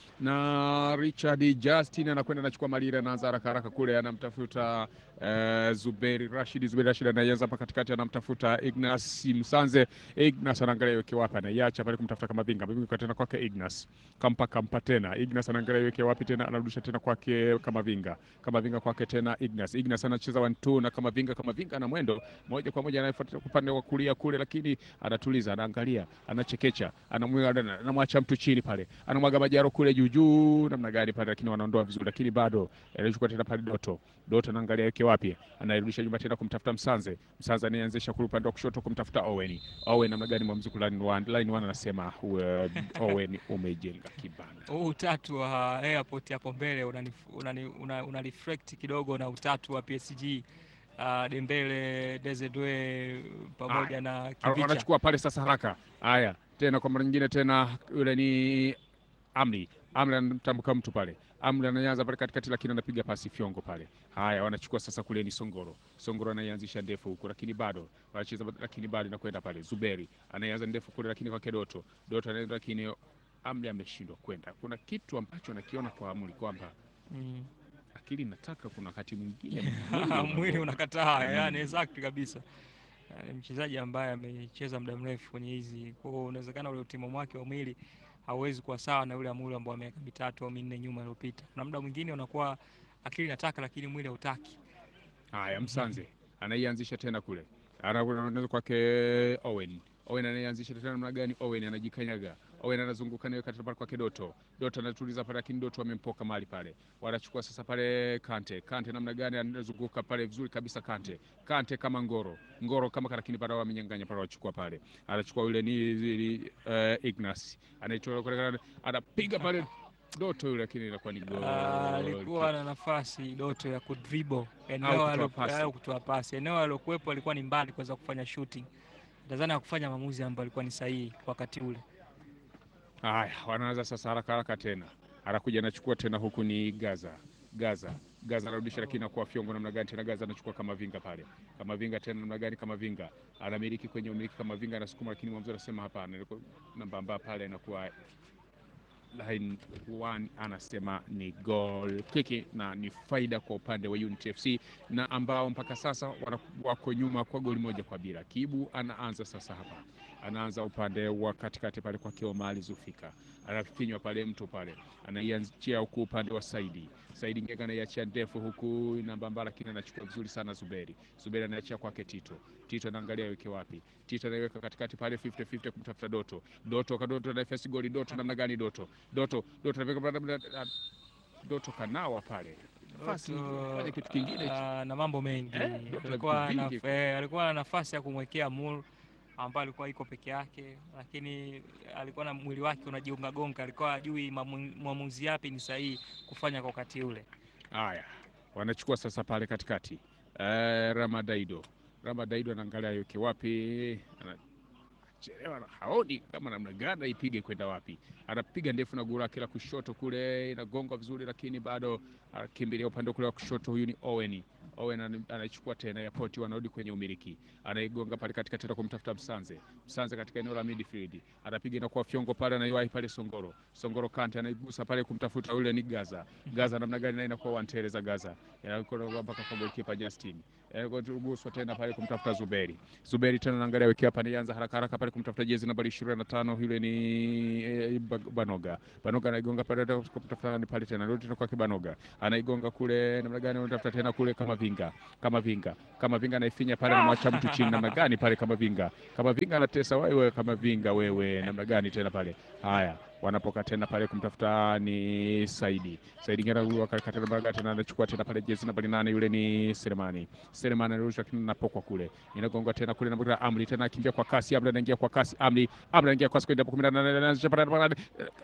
na Richard Justin anakwenda anachukua malira, anaanza haraka haraka kule, anamtafuta uh, Zuberi Rashid. Zuberi Rashid anaanza hapa katikati, anamtafuta Ignas Msanze. Ignas anaangalia yuko wapi, anaiacha pale kumtafuta kama vinga vinga tena kwake Ignas, kampa kampa tena Ignas, anaangalia yuko wapi tena, anarudisha tena kwake kama vinga kama vinga kwake tena Ignas. Ignas anacheza one two na kama vinga kama vinga na mwendo moja kwa moja anafuata upande wa kulia kule, lakini anatuliza, anaangalia, anachekecha, anamwaga, anamwacha mtu chini pale, anamwaga majaro kule juu juu namna gani pale, lakini wanaondoa vizuri, lakini bado anachukua tena pale Doto. Doto anaangalia yake wapi, anairudisha nyuma tena kumtafuta Msanze. Msanze anaanzisha kule upande wa kushoto kumtafuta Owen. Owen namna gani, mwamuzi line one line one anasema uh, Owen umejenga kibanda. Huu utatu wa Airport hapo mbele unani, unani, una, una reflect kidogo na utatu wa P S G. Uh, Dembele, Dezedwe pamoja Aya. na Kivicha. Anachukua pale sasa haraka. Haya, tena kwa mara nyingine tena yule ni Amri. Amri anamtambuka mtu pale. Amri anaanza pale katikati, lakini anapiga pasi Fyongo pale. Haya, wanachukua sasa kule ni Songoro. Songoro anaianzisha ndefu huko, lakini bado wanacheza, lakini bado inakwenda pale. Zuberi anaanza ndefu kule, lakini kwa Doto. Doto anaenda, lakini Amri ameshindwa kwenda. Kuna kitu ambacho nakiona kwa Amri kwamba mm. akili nataka kuna wakati mwingine mwili unakataa, yani exactly kabisa. Yani mchezaji ambaye amecheza muda mrefu kwenye hizi, kwa hiyo inawezekana ule utimamu wake wa mwili hauwezi kuwa sawa na yule Amuri ambao miaka mitatu au minne nyuma iliyopita. Na muda mwingine unakuwa akili nataka lakini mwili hautaki. Haya, Msanze anaianzisha tena kule, anaanza kwake Owen. Owen anaianzisha tena namna gani? Owen anajikanyaga, Owen anazunguka nayo katika kwake Doto. Doto anatuliza pale, lakini Doto amempoka mali pale. Wanachukua sasa pale Kante. Kante namna gani, anazunguka pale vizuri kabisa Kante. Kante kama Ngoro. Ngoro kama karakini pale, wamenyang'anya pale, wachukua pale. Anachukua yule ni uh, Ignas. Anaitoa kule, anapiga pale Doto yule, lakini inakuwa ni goal. Alikuwa na nafasi Doto ya kudribble eneo alilokuwa kutoa pasi. Eneo alilokuepo alikuwa ni mbali kuweza kufanya shooting. Tazana kufanya maamuzi ambayo alikuwa ni sahihi wakati ule. Haya, wanaanza sasa haraka haraka tena. Anakuja anachukua tena huku ni Gaza. Gaza. Gaza anarudisha, lakini kwa Fyongo namna gani tena, Gaza anachukua kama vinga pale. Kama vinga tena namna gani, kama vinga. Anamiliki kwenye umiliki kama vinga, anasukuma, lakini mwamuzi anasema hapana. Namba amba pale inakuwa line one, anasema ni goal kiki na ni faida kwa upande wa Unity F C, na ambao mpaka sasa wako nyuma kwa goli moja kwa bila. Kibu anaanza sasa hapa, anaanza upande wa katikati pale kwa Omari Zulfika, anafinywa pale mtu pale, anaianzia huku upande wa Saidi. Saidi Ngega anaiachia ndefu huku inambamba, lakini anachukua vizuri sana Zuberi. Zuberi anaachia kwake Tito. Tito anaangalia weke wapi. Tito anaiweka katikati pale fifty fifty kumtafuta Doto. Doto kwa Doto na first goal. Doto namna gani Doto? Doto, Doto anaweka Doto kanawa pale. Nafasi fanya kitu kingine uh, na mambo mengi. Eh, alikuwa na eh, alikuwa na nafasi ya kumwekea Mul ambaye alikuwa iko peke yake, lakini alikuwa na mwili wake unajiunga gonga, alikuwa ajui maamuzi yapi ni sahihi kufanya kwa wakati ule. Haya, wanachukua sasa pale katikati. Eh, Ramadaido. Ramadaido anaangalia yuko wapi? anachelewa na haoni kama namna gani ipige kwenda wapi. Anapiga ndefu na gula kila kushoto kule, inagonga vizuri, lakini bado akimbilia upande kule wa kushoto. Huyu ni Owen. Owen anachukua tena Airport, wanarudi kwenye umiliki. Anaigonga pale katika tena kumtafuta Msanze. Msanze katika eneo la midfield. Anapiga na kwa fyongo pale, anaiwahi pale Songoro. Songoro Kante anaigusa pale kumtafuta yule ni Gaza. Gaza namna gani na inakuwa wanteleza Gaza. Yanakuwa mpaka kwa goalkeeper Justin. Yanaguswa tena pale kumtafuta Zuberi. Zuberi tena anaangalia wekea hapa, anaanza haraka haraka pale kumtafuta jezi nambari ishirini na tano, yule ni eh, Banoga. Banoga anaigonga pale kumtafuta ni pale tena. Rudi tena kwa Banoga. Anaigonga kule namna gani, anatafuta tena kule kama vinga. Kama vinga. Kama vinga anaifinya pale na mwacha mtu chini namna gani pale kama vinga. Kama vinga anatesa wewe kama vinga wewe namna gani tena pale. Haya, wanapoka tena pale kumtafuta ni Saidi. Saidi ngara huyu akakata namna tena, anachukua tena pale jezi nambari nane, yule ni Selemani. Selemani anarusha kinapokwa kule. Inagonga tena kule na Amri tena akimbia kwa kasi. Amri anaingia kwa kasi. Amri, Amri anaingia kwa kasi kwenda kumi na nane, anaanza pale.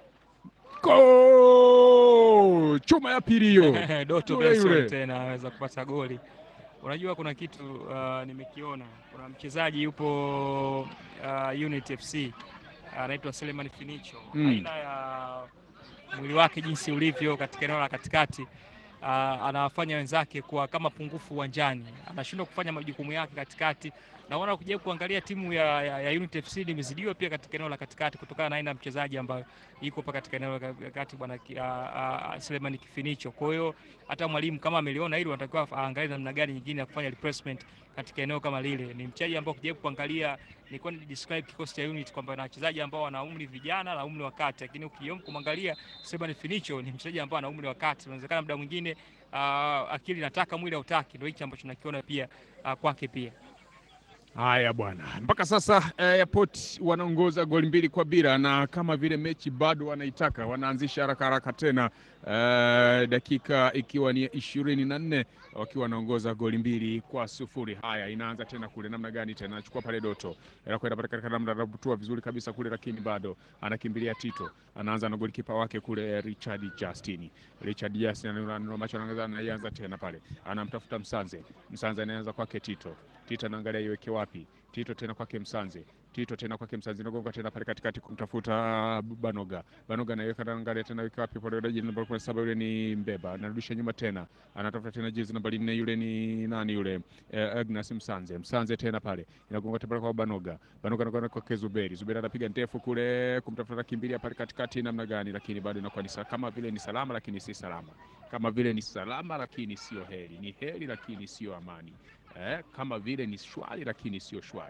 Go! Chuma ya pili hiyo. Doto Benson tena anaweza kupata goli. Unajua kuna kitu uh, nimekiona. Kuna mchezaji yupo uh, Unity F C anaitwa uh, Selemani Finicho. Mm. Aina ya mwili wake jinsi ulivyo katika eneo la katikati, uh, anawafanya wenzake kuwa kama pungufu uwanjani. Anashindwa kufanya majukumu yake katikati. Naona kuja kuangalia timu ya, ya, ya Unity F C imezidiwa pia katika eneo la katikati kutokana na aina mchezaji ambaye yuko pa katika eneo la katikati bwana Selemani Kifinicho. Kwa hiyo hata mwalimu kama ameliona hilo anatakiwa aangalie namna gani nyingine ya kufanya replacement katika eneo kama lile. Ni mchezaji ambao kuja kuangalia, nilikuwa ni describe kikosi cha Unity kwamba na wachezaji ambao wana umri vijana na umri wa kati, lakini ukiona kumwangalia Selemani Kifinicho ni mchezaji ambao ana umri wa kati. Inawezekana muda mwingine uh, akili nataka mwili hautaki, ndio hicho ambacho tunakiona pia uh, kwake pia. Haya bwana, mpaka sasa Airport uh, wanaongoza goli mbili kwa bila, na kama vile mechi bado wanaitaka, wanaanzisha haraka haraka tena uh, dakika ikiwa ni ishirini na nne wakiwa wanaongoza goli mbili kwa sufuri. Haya, inaanza tena kule namna gani tena, anachukua pale Doto, anakwenda pale katika namna anabutua vizuri kabisa kule, lakini bado anakimbilia Tito, anaanza na golikipa wake kule Richard Justin. Richard Justin anaona macho, anaanza tena pale, anamtafuta Msanze. Msanze anaanza kwake Tito. Tito anaangalia iweke wapi. Tito tena kwake Msanze. Tito tena kwake Msanze. Nagonga tena pale katikati kumtafuta Banoga. Banoga anaweka, anaangalia tena iweke wapi pale, jezi namba kumi na saba yule ni Mbeba. Anarudisha nyuma tena. Anatafuta tena jezi namba nne yule ni nani yule? Eh, Agnes Msanze. Msanze tena pale. Inagonga tena kwa Banoga. Banoga anakwenda kwa Zuberi. Zuberi anapiga ndefu kule kumtafuta kimbilia pale katikati namna gani, lakini bado inakuwa ni kama vile ni salama lakini si salama. Kama vile ni salama lakini sio heri. Ni heri lakini sio amani. Eh, kama vile ni shwari lakini sio shwari.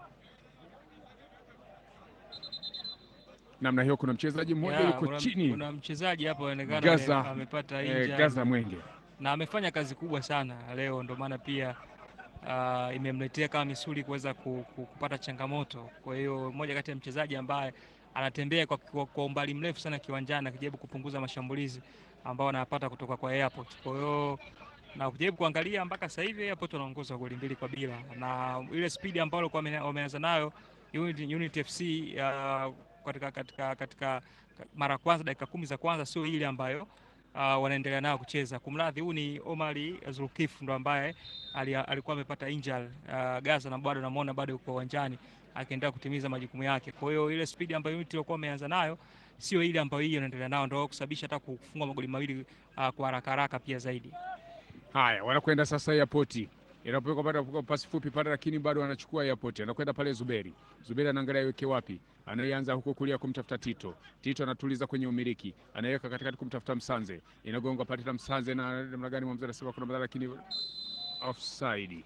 Namna hiyo kuna mchezaji mmoja yuko kuna, chini. Kuna mchezaji hapo anaonekana amepata injury. Eh, Gaza Mwenge. Na amefanya kazi kubwa sana leo, ndio maana pia uh, imemletea kama misuli kuweza kupata changamoto. Kwa hiyo mmoja kati ya mchezaji ambaye anatembea kwa, kwa, kwa umbali mrefu sana kiwanjani akijaribu kupunguza mashambulizi ambao anapata kutoka kwa Airport. Kwa hiyo na ukijaribu kuangalia mpaka sasa hivi Airport wanaongoza goli mbili kwa bila, na ile speed ambayo kwa wameanza nayo Unity, Unity F C uh, katika, katika, katika mara kwanza dakika kumi za kwanza sio ile ambayo uh, wanaendelea nayo kucheza. Kumradhi, huu ni Omari Zulkif ndo ambaye alikuwa amepata injury uh, Gaza, na bado namuona bado yuko uwanjani akiendelea kutimiza majukumu yake. Kwa hiyo ile speed ambayo Unity walikuwa wameanza nayo sio ile ambayo hii inaendelea nayo, ndio kusababisha hata kufunga magoli mawili uh, kwa haraka haraka pia zaidi. Haya, wanakwenda sasa Airport. Inapokwa baada ya pasi fupi pale, lakini bado anachukua Airport. Anakwenda pale Zuberi. Zuberi anaangalia yuke wapi. Anaanza huko kulia kumtafuta Tito. Tito anatuliza kwenye umiliki. Anaweka katikati kumtafuta Msanze. Inagonga pale na Msanze, na namna gani mwanzo anasema kuna madhara, lakini offside.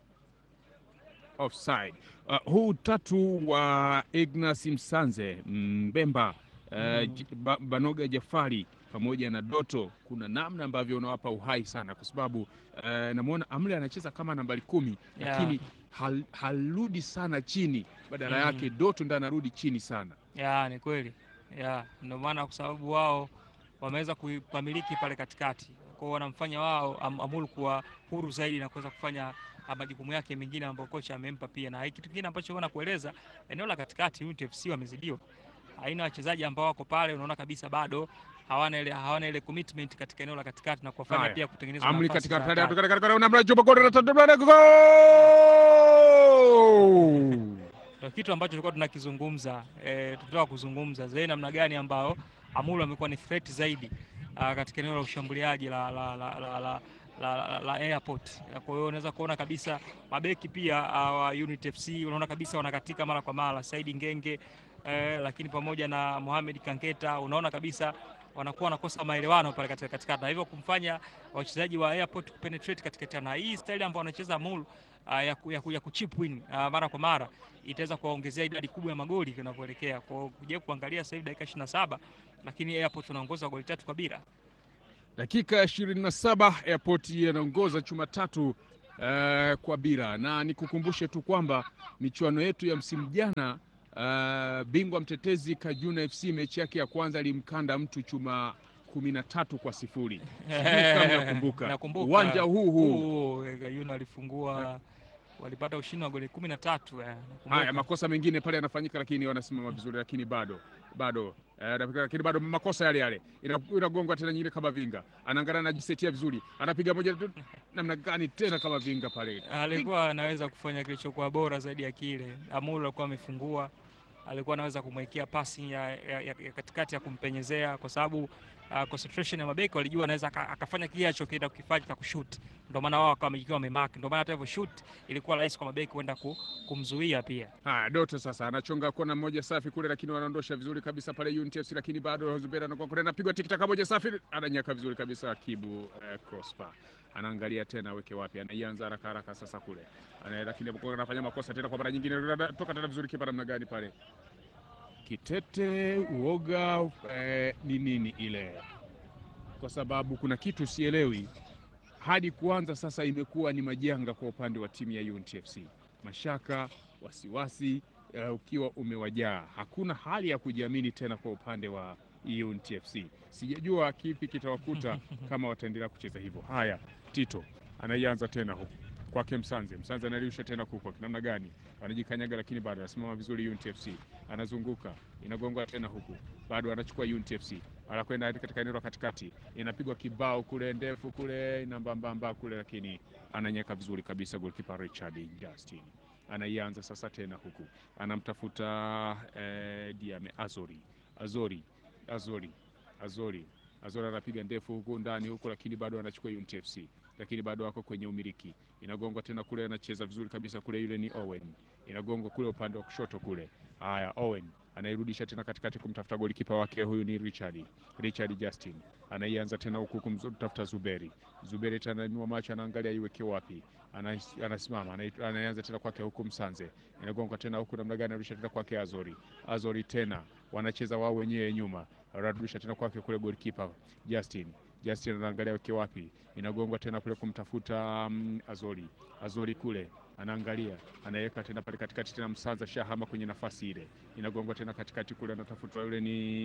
Offside. Uh, huu tatu wa Ignas Msanze, Mbemba, uh, mm. Banoga Jafari pamoja na Doto, kuna namna ambavyo unawapa uhai sana, kwa sababu uh, namuona Amri anacheza kama nambari kumi, yeah. Lakini hal, haludi sana chini, badala mm. yake Doto ndo anarudi chini sana. Ya, ni kweli. Ya, ndio maana kwa sababu wao wameweza kuipamiliki pale katikati. Kwa hiyo wanamfanya wao am, Amuru kuwa huru zaidi na kuweza kufanya majukumu yake mengine ambayo kocha amempa pia. Na kitu kingine ambacho wana kueleza, eneo la katikati Unity F C wamezidiwa. Haina wachezaji ambao wako pale, unaona kabisa bado hawana ile hawana ile commitment katika eneo la katikati na kuwafanya pia kutengeneza nafasi. Amri katika katika katika na namna jopo goli kitu ambacho tulikuwa tunakizungumza e, tutatoka kuzungumza zaidi namna gani ambao Amuru amekuwa ni threat zaidi uh, katika eneo la ushambuliaji la la la, la, la La, la, la Airport. Kwa hiyo unaweza kuona kabisa mabeki pia wa uh, Unity F C unaona kabisa wanakatika mara kwa mara, Saidi Ngenge eh, lakini pamoja na Mohamed Kanketa unaona kabisa wanakuwa wanakosa maelewano pale katika katikati, na hivyo kumfanya wachezaji wa Airport kupenetrate katikati, na hii style ambayo wanacheza Amuru uh, ya, ku, ya, ku, ya kuchip win uh, mara kwa mara itaweza kuwaongezea idadi kubwa ya magoli tunavyoelekea. Kwa kuja kuangalia sasa hivi dakika ishirini na saba lakini Airport wanaongoza goli tatu kwa bila. Dakika ishirini na saba Airport yanaongoza chuma tatu uh, kwa bila, na nikukumbushe tu kwamba michuano yetu ya msimu jana uh, bingwa mtetezi Kajuna F C mechi yake ya kwanza alimkanda mtu chuma kumi na tatu kwa sifuri. Nakumbuka uwanja huu huu Kajuna alifungua, walipata ushindi wa goli kumi na tatu. Eh, haya makosa mengine pale yanafanyika, lakini wanasimama vizuri, lakini bado bado eh, lakini bado makosa yale yale, inagongwa tena nyingine kama Vinga anaangalia anajisetia vizuri, anapiga moja namna gani tena kama Vinga pale, alikuwa anaweza kufanya kilichokuwa bora zaidi ya kile. Amuru alikuwa amefungua, alikuwa anaweza kumwekea passing ya, ya, ya, ya katikati ya kumpenyezea, kwa sababu uh, concentration ya mabeki walijua anaweza akafanya kile alichokienda kukifanya cha kushoot, ndio maana wao wakawa wamejikiwa wamemark, ndio maana hata hivyo shoot ilikuwa rahisi kwa mabeki kwenda kumzuia pia. Haya, Doto sasa anachonga kona moja safi kule, lakini wanaondosha vizuri kabisa pale Unity F C, lakini bado Zubeda anakuwa kule anapigwa tikitaka moja safi, ananyaka vizuri kabisa Kibu eh, crossbar. Anaangalia tena weke wapi, anaianza haraka haraka sasa kule. Ana lakini anafanya makosa tena kwa mara nyingine, toka tena vizuri kipa namna gani pale. Kitete uoga eh, ni nini ile? Kwa sababu kuna kitu sielewi. Hadi kuanza sasa imekuwa ni majanga kwa upande wa timu ya Unity F C. Mashaka, wasiwasi uh, ukiwa umewajaa. Hakuna hali ya kujiamini tena kwa upande wa Unity F C. Sijajua kipi kitawakuta kama wataendelea kucheza hivyo. Haya, Tito anaianza tena huko kwake Msanze. Msanze anarusha tena huko namna gani? Anajikanyaga lakini bado anasimama vizuri Unity F C. Anazunguka, inagonga tena huku. Bado anachukua Unity F C. Anakwenda katika eneo la katikati. Inapigwa kibao kule ndefu kule inambambamba kule, lakini ananyeka vizuri kabisa goalkeeper Richard Justin. Anaianza sasa tena huku. Anamtafuta eh, Diame Azori. Azori. Azori. Azori. Azori anapiga ndefu huku ndani huku, lakini bado anachukua Unity F C. Lakini bado wako kwenye umiliki. Inagongwa tena kule, anacheza vizuri kabisa kule, yule ni Owen. Inagongwa kule upande wa kushoto kule. Haya, Owen anairudisha tena katikati kumtafuta golikipa wake, huyu ni Richard. Richard Justin. Anaianza tena huku kumtafuta Zuberi. Zuberi tena ananua macho, anaangalia iweke wapi. Anasimama, anaanza tena kwake huku Msanze. Inagonga tena huku namna gani, anarudisha tena kwake Azori. Azori tena wanacheza wao wenyewe nyuma. Anarudisha tena kwake kule golikipa Justin. Justin anaangalia weke wapi. Inagongwa tena kule kumtafuta um, Azori. Azori kule anaangalia, anaweka tena pale katikati tena Msanza shahama kwenye nafasi ile. Inagongwa tena katikati kule, anatafuta yule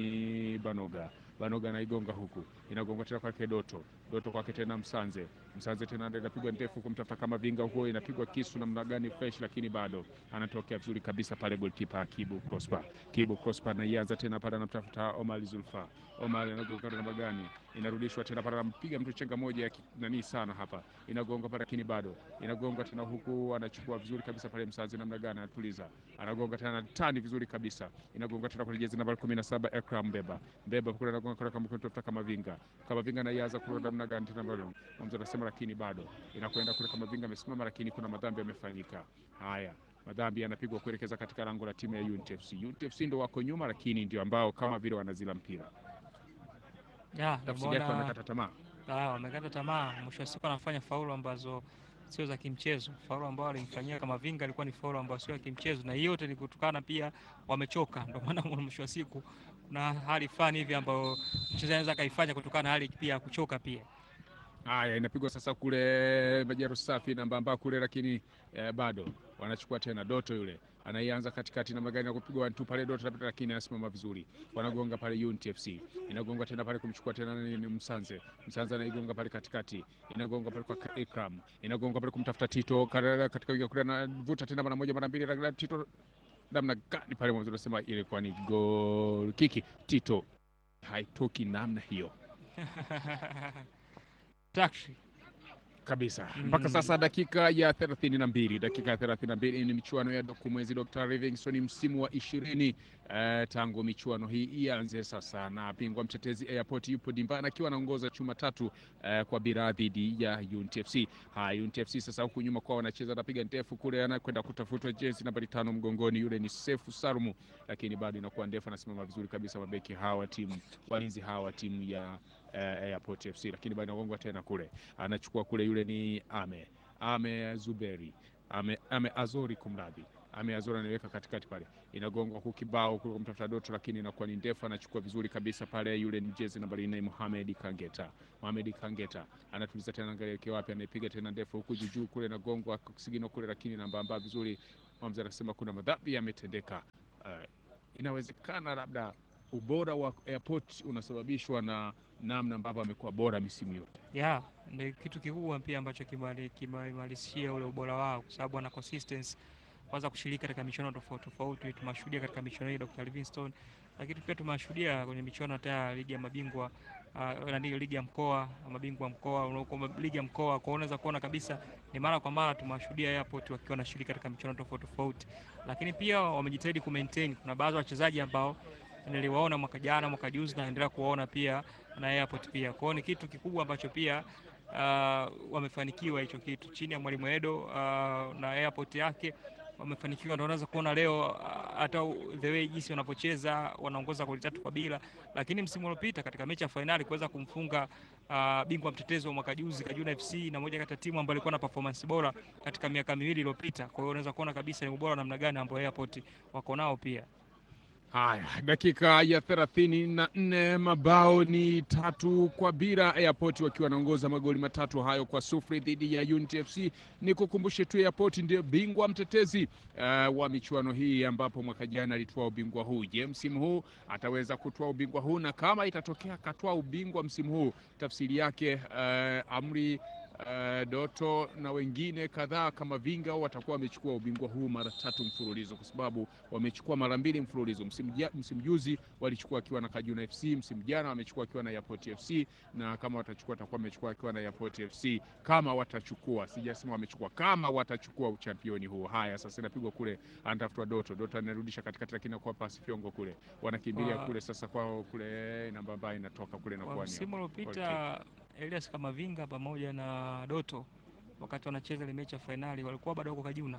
ni Banoga. Banoga anaigonga huku. Inagongwa tena kwake Doto. Doto kwake tena Msanze. Msanze tena anapigwa ndefu kumtafuta kama Vinga huko, inapigwa kisu namna gani fresh, lakini bado anatokea vizuri kabisa pale goalkeeper Kibu Prosper. Kibu Prosper anaianza tena pale, anamtafuta Omar Zulfa. Omar anagonga namna gani? Inarudishwa tena pale, anampiga mtu chenga moja ya nani sana hapa. Inagonga pale lakini bado. Inagonga tena huku, anachukua vizuri kabisa pale Msanze namna gani, anatuliza. Anagonga tena tani vizuri kabisa. Inagonga tena kwa jezi namba kumi na saba Ekram Mbeba. Mbeba kule anagonga kule kama kutoka kama Vinga. Kama Vinga anaianza kule namna gani tena bado. Mwanzo anasema lakini bado. Inakwenda kule kama Vinga amesimama, lakini kuna madhambi yamefanyika. Haya, madhambi yanapigwa kuelekeza katika lango la timu ya Unity F C. Unity F C ndio wako nyuma, lakini ndio ambao kama vile wanazila mpira. Ya, tafsiri yake wamekata tamaa. Ah, wamekata tamaa. Mwisho wa siku anafanya faulu ambazo sio za kimchezo. Faulu ambao alimfanyia kama Vinga ilikuwa ni faulu ambayo sio ya kimchezo, na hiyo yote ni kutokana pia wamechoka. Ndio maana mwisho wa siku kuna hali fulani hivi ambayo mchezaji anaweza kaifanya kutokana na hali pia kuchoka pia. Haya, inapigwa sasa kule Majaro safi na mbamba kule, lakini eh, bado wanachukua tena Doto yule. Anaianza katikati na magari na kupigwa mtu pale Doto, lakini anasimama vizuri. Wanagonga pale Unity F C. Inagonga tena pale kumchukua tena ni Msanze. Msanze anaigonga pale katikati. Inagonga pale kwa Ikram. Inagonga pale kumtafuta Tito katika winga kule, anavuta tena mara moja mara mbili, Tito namna gani pale mwanzo unasema ilikuwa ni goal kiki. Tito haitoki namna hiyo. Taxi. kabisa. Mm. Mpaka sasa dakika ya thelathini na mbili dakika ya thelathini na mbili ni michuano ya Dokumwezi Doctor Livingstone msimu wa ishirini uh, tangu michuano hii ianze sasa, na bingwa mtetezi Airport yupo dimbani akiwa anaongoza chuma tatu uh, kwa bila dhidi ya Unity F C. Ha, Unity F C sasa huku nyuma kwa wanacheza, anapiga ndefu kule, anakwenda kutafuta jezi nambari tano mgongoni, yule ni Sefu Sarumu, lakini bado inakuwa ndefu, anasimama vizuri kabisa mabeki hawa timu walinzi hawa timu ya uh, Airport F C, lakini bado inagongwa tena kule, anachukua kule, yule ni Ame Ame Zuberi Ame, Ame Azori kumradhi Ame Azori anaweka katikati pale, inagongwa kwa kibao kule kumtafuta Doto, lakini inakuwa ni ndefu, anachukua vizuri kabisa pale, yule ni jezi nambari nne Mohamed Kangeta. Mohamed Kangeta anatuliza tena, angalia kwa wapi, anaipiga tena ndefu huku juu kule, inagongwa kusigino kule, lakini namba vizuri. Mamza anasema kuna madhambi yametendeka. Uh, inawezekana labda ubora wa Airport unasababishwa na namna ambavyo amekuwa bora misimu yote. Yeah, ni kitu kikubwa pia ambacho kimaimarishia ule ubora wao, kwa sababu ana consistency kwanza kushiriki katika michuano tofauti tofauti. Tumeshuhudia katika michuano hii Doctor Livingstone, lakini pia tumeshuhudia kwenye michuano hata ligi ya mabingwa uh, na ligi ya mkoa, mabingwa mkoa, unaokuwa ligi ya mkoa. Kwa unaweza kuona kabisa ni mara kwa mara tumeshuhudia Airport wakiwa wanashiriki katika michuano tofauti tofauti, lakini pia wamejitahidi ku maintain. Kuna baadhi ya wachezaji ambao niliwaona mwaka jana, mwaka juzi, na naendelea kuwaona pia na Airport pia. Kwa hiyo ni kitu kikubwa ambacho pia uh, wamefanikiwa hicho kitu chini ya mwalimu Edo uh, na Airport yake wamefanikiwa. Ndio unaweza kuona leo hata uh, the way jinsi wanapocheza, wanaongoza goli tatu kwa bila, lakini msimu uliopita katika mechi ya finali kuweza kumfunga uh, bingwa mtetezi wa mwaka juzi Kajuna F C, na moja kati ya timu ambayo ilikuwa na performance bora katika miaka miwili iliyopita. Kwa hiyo unaweza kuona kabisa ni ubora namna gani ambao Airport wako nao pia. Haya, dakika ya thelathini na nne, mabao ni tatu kwa bila, Airport wakiwa wanaongoza magoli matatu hayo kwa sufuri dhidi ya Unity F C. Ni kukumbushe tu Airport ndio bingwa mtetezi uh, wa michuano hii, ambapo mwaka jana alitwaa ubingwa huu. Je, msimu huu ataweza kutwaa ubingwa huu? Na kama itatokea katwaa ubingwa msimu huu, tafsiri yake uh, Amri Uh, Doto na wengine kadhaa kama Vinga watakuwa wamechukua ubingwa huu mara tatu mfululizo, kwa sababu wamechukua mara mbili mfululizo. Msimu msimu juzi walichukua akiwa na Kajuna F C, msimu jana wamechukua akiwa na Airport F C, na kama watachukua atakuwa wamechukua akiwa na Airport F C. Kama watachukua, sijasema wamechukua, kama watachukua uchampioni huu. Haya, sasa inapigwa kule, anatafutwa Doto. Doto anarudisha katikati, lakini kwa pasi Fiongo kule, wanakimbilia wow. kule sasa kwao kule, namba ambayo inatoka kule na kwa msimu uliopita Elias Kamavinga pamoja na Doto wakati wanacheza ile mechi ya finali walikuwa bado wako Kajuna.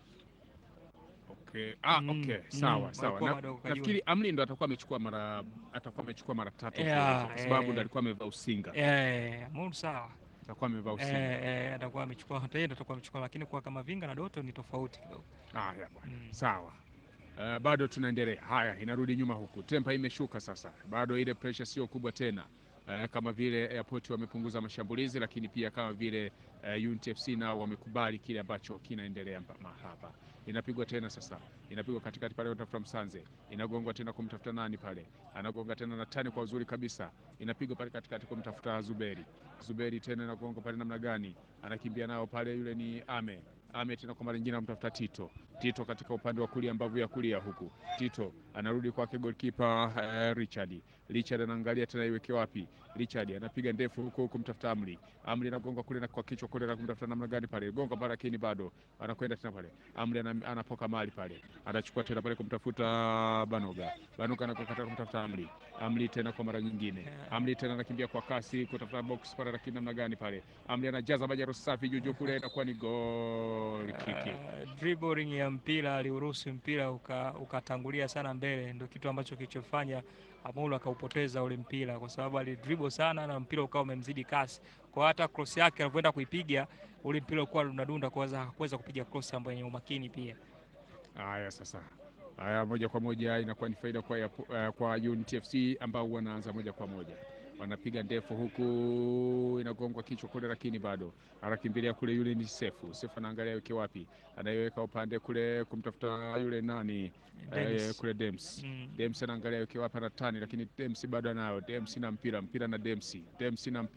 Okay. Ah, mm, okay. Sawa, mm, sawa. Na, nafikiri Amli ndo atakuwa amechukua mara atakuwa amechukua mara tatu yeah, kwa sababu ndo alikuwa amevaa usinga. Eh, Mungu sawa. Atakuwa amevaa usinga. Eh, eh atakuwa amechukua, hata yeye ndo atakuwa amechukua, lakini kwa Kamavinga na Doto ni tofauti kidogo. Ah, ya bwana. Mm. Sawa. Uh, bado tunaendelea. Haya, inarudi nyuma huku. Tempa imeshuka sasa. Bado ile pressure sio kubwa tena. Uh, kama vile Airport wamepunguza mashambulizi, lakini pia kama vile uh, Unity F C nao wamekubali kile ambacho kinaendelea hapa. Inapigwa tena sasa, inapigwa katikati pale kutafuta Msanze, inagongwa tena kumtafuta nani pale, anagonga tena na tani kwa uzuri kabisa, inapigwa pale katikati kumtafuta Zuberi. Zuberi tena inagonga pale namna gani, anakimbia nao pale, yule ni Ame Ame tena kwa mara nyingine anamtafuta Tito. Tito katika upande wa kulia, mbavu ya kulia huku. Tito anarudi kwake goalkeeper uh, Richard. Richard anaangalia tena iweke wapi. Richard anapiga ndefu huko huko kumtafuta Amri. Amri anagonga kule na kwa kichwa kule na kumtafuta namna gani pale. Gonga pale lakini bado anakwenda tena pale. Amri anapoka mali pale. Anachukua tena pale kumtafuta Banoga. Banoga anakokata kumtafuta Amri. Amri tena kwa mara nyingine. Amri tena anakimbia kwa kasi kutafuta box pale lakini namna gani pale. Amri anajaza Bajaro safi juu juu kule, inakuwa ni goal kick. Uh, dribbling ya mpira, aliuruhusu mpira ukatangulia uka sana mbele, ndio kitu ambacho kilichofanya Amolo akaupoteza ule mpira, kwa sababu alidribble sana na mpira ukawa umemzidi kasi. Kwa hata cross yake alipoenda kuipiga ule mpira ulikuwa unadunda, kuweza kuweza kupiga cross ambayo yenye umakini pia. Haya sasa. Haya, moja kwa moja inakuwa ni faida kwa uh, kwa Unity F C ambao wanaanza moja kwa moja. Wanapiga ndefu huku, inagongwa kichwa kule, lakini bado anakimbilia kule, yule ni Sefu. Sefu anaangalia yuke wapi, anaiweka upande kule kumtafuta yule nani eh, kule Dems. Mm. Dems anaangalia yuke wapi na tani, lakini Dems bado anayo. Dems na mpira, mpira na Dems. Dems na mpira.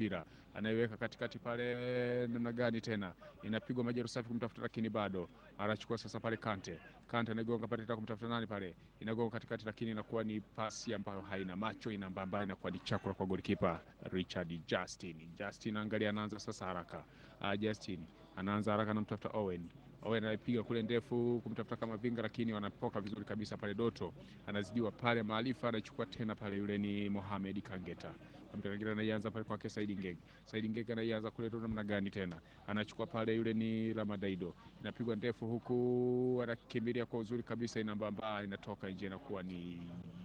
anaiweka katikati pale, namna gani tena inapigwa Majeru Safi kumtafuta, lakini bado anachukua sasa pale Kante. Kante anagonga pale tena kumtafuta nani pale, inagonga katikati, lakini inakuwa ni pasi ambayo haina macho, inambamba, inakuwa ni chakula kwa golikipa Richard Justin. Justin angalia, anaanza sasa haraka. Uh, Justin anaanza haraka, anamtafuta Owen. Owen anapiga kule ndefu kumtafuta kama vinga, lakini wanapoka vizuri kabisa pale. Doto anazidiwa pale, Maalifa anachukua tena pale, yule ni Mohamed Kangeta. Kangeta anaanza pale kwake Saidi Ngege. Saidi Ngege anaanza kule tu, namna gani tena anachukua pale, yule ni Ramadaido. Inapigwa ndefu huku, anakimbilia kwa uzuri kabisa, inambamba, inatoka nje, inakuwa ni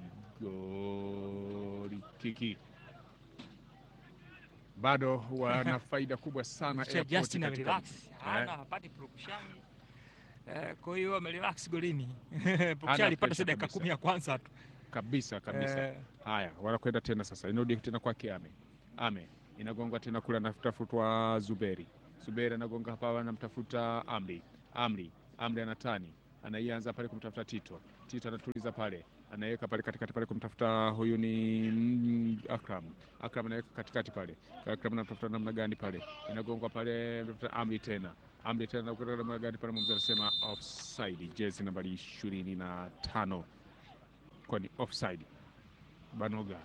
goli kiki. Bado wana faida kubwa sana Justin na relax, hana hapati purukushani. Eh, kwa hiyo amerelax golini. Purukushani alipata sasa dakika kumi ya kwanza tu. Kabisa kabisa. Eh. Haya, wanakwenda tena sasa. Inarudi tena kwake Ame. Ame inagonga tena kule, anatafutwa Zuberi. Zuberi anagonga hapa, anamtafuta Amri. Amri, Amri anatani. Anaianza pale kumtafuta Tito. Tito anatuliza pale. Anaweka pale katikati pale kumtafuta, huyu ni mm, Akram. Akram anaweka katikati pale. Akram anatafuta namna gani pale. Inagongwa pale, anatafuta Amri tena. Amri tena anakwenda namna gani pale, mmoja anasema offside. Jezi nambari ishirini na tano. Kwa ni offside. Banoga.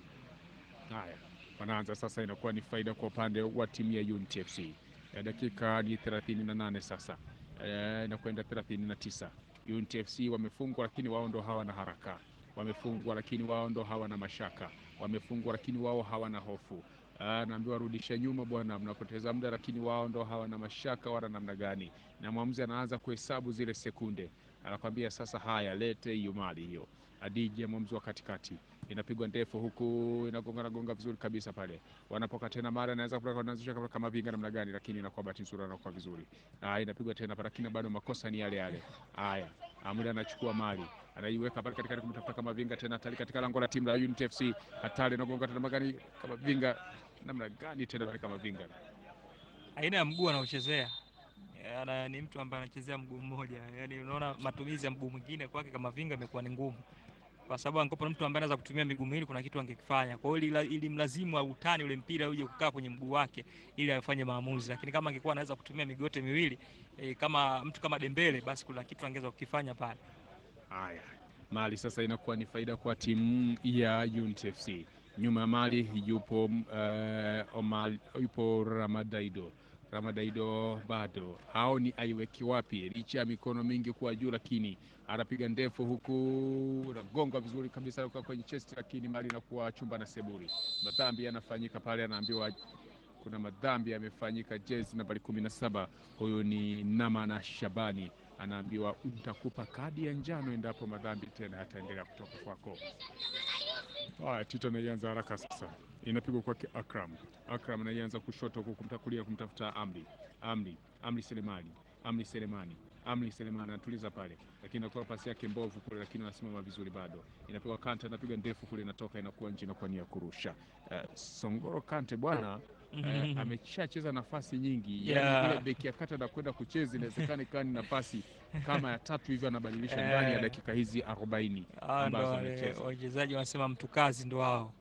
Haya, wanaanza sasa, inakuwa ni faida kwa upande wa timu ya Unity F C. Ya dakika ni thelathini na nane sasa. E, inakwenda thelathini na tisa. Unity F C wamefungwa, lakini wao ndo hawana haraka. Wamefungwa, lakini wao ndo hawana mashaka. Wamefungwa, lakini wao hawana hofu. Ah, naambiwa rudisha nyuma bwana, mnapoteza muda, lakini wao ndo hawana mashaka wala namna gani. Na mwamuzi anaanza kuhesabu zile sekunde. Anakwambia sasa, haya, lete hiyo mali hiyo. Adije mwamuzi wa katikati. Inapigwa ndefu huku, inagonga na gonga vizuri kabisa pale. Wanapoka tena mara, anaweza kupata kuanzisha kama kama vinga namna gani, lakini inakuwa bahati nzuri, anakuwa vizuri. Ah, inapigwa tena pale, lakini bado makosa ni yale yale. Haya, Amri anachukua mali, anaiweka pale katikati kumtafuta kama vinga tena, hatari katika lango la timu la Unity F C. Hatari inagonga tena magani kama vinga namna gani tena pale kama vinga. Aina ya mguu anaochezea. Ana ni mtu ambaye anachezea mguu mmoja. Yaani unaona matumizi ya mguu mwingine kwake kama vinga imekuwa ni ngumu. Kwa sababu angekuwa mtu ambaye anaweza kutumia miguu miwili, kuna kitu angekifanya. Kwa hiyo ili mlazimu au utani ule mpira uje kukaa kwenye mguu wake ili afanye maamuzi. Lakini kama angekuwa anaweza kutumia miguu yote miwili e, kama mtu kama Dembele, basi kuna kitu angeweza kukifanya pale. Haya, mali sasa inakuwa ni faida kwa timu ya Unity F C. Nyuma ya mali yupo uh, Omar, yupo Ramadaido. Ramadaido bado hao ni aiweki wapi, licha ya mikono mingi kuwa juu, lakini anapiga ndefu huku, anagonga vizuri kabisa kwa kwenye chest, lakini mali inakuwa chumba na seburi. Madhambi yanafanyika pale, anaambiwa kuna madhambi yamefanyika. Jezi nambari kumi na saba, huyu ni Namana Shabani, anaambiwa nitakupa kadi ya njano endapo madhambi tena yataendelea kutoka kwako. Haya, Tito anaanza haraka sasa. Inapigwa kwake Akram. Akram anaanza kushoto huko kumtakulia kumtafuta Amri. Amri, Amri Selemani. Amri Selemani. Amri Selemani anatuliza pale. Lakini inakuwa pasi yake mbovu kule, lakini anasimama vizuri bado. Inapigwa Kante, anapiga ndefu kule, inatoka, inakuwa nje, inakuwa ni ya kurusha. Uh, Songoro Kante bwana uh, ameshacheza nafasi nyingi. Yeah. Yaani ile beki ya kata na kwenda kucheza inawezekana kani nafasi kama ya tatu hivi anabadilisha ndani ya dakika hizi arobaini ambazo anacheza. Wachezaji wanasema mtu kazi ndo wao.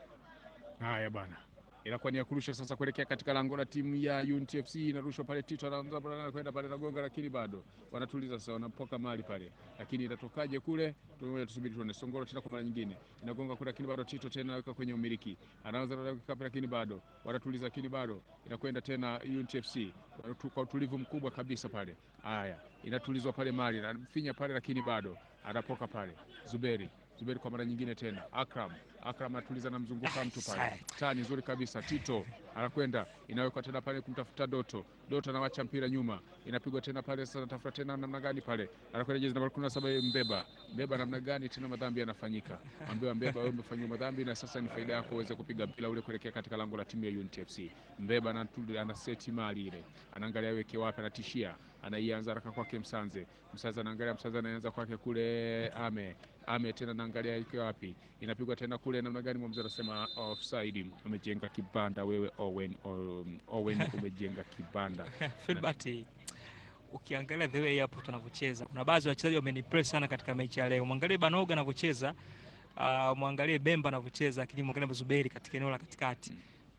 Haya bwana, inakuwa ni ya kurusha sasa kuelekea katika lango la timu ya Unity F C. Inarushwa pale, Tito anaanza kwenda pale na gonga, lakini bado wanatuliza sasa, wanapoka mali pale, lakini itatokaje kule? Tumoja tusubiri tuone. Songoro tena kwa mara nyingine inagonga kule, lakini bado Tito tena anaweka kwenye umiliki, anaanza na kikapu, lakini bado wanatuliza, lakini bado inakwenda tena Unity F C kwa utulivu mkubwa kabisa pale. Haya, inatulizwa pale mali, anafinya pale, lakini bado anapoka pale. Zuberi Zuberi kwa mara nyingine tena. Akram. Akram anatuliza na mzunguka mtu pale. Tani nzuri kabisa. Tito anakwenda, inawekwa tena pale kumtafuta Doto. Doto anawacha mpira nyuma. Inapigwa tena pale, sasa anatafuta tena namna gani pale. Anakwenda jezi namba kumi na saba Mbeba. Mbeba namna gani tena madhambi yanafanyika. Ambiwa Mbeba, wewe umefanywa madhambi na sasa ni faida yako uweze kupiga mpira ule kuelekea katika lango la timu ya Unity F C. Mbeba anatulia, ana seti mali ile. Anaangalia weke wapi, anatishia. Anaianza haraka kwake Msanze. Msanze anaangalia, Msanze anaanza kwake kule Ame. Ame tena naangalia iko wapi. Inapigwa tena kule namna gani, mwamuzi anasema offside. Umejenga kibanda wewe Owen. Owen umejenga kibanda. Filbert, ukiangalia the way hapo tunavyocheza, kuna baadhi ya wachezaji wamenipress sana katika mechi ya leo. Muangalie Banoga anavyocheza, uh, muangalie Bemba anavyocheza, lakini muangalie Zuberi katika eneo la katikati.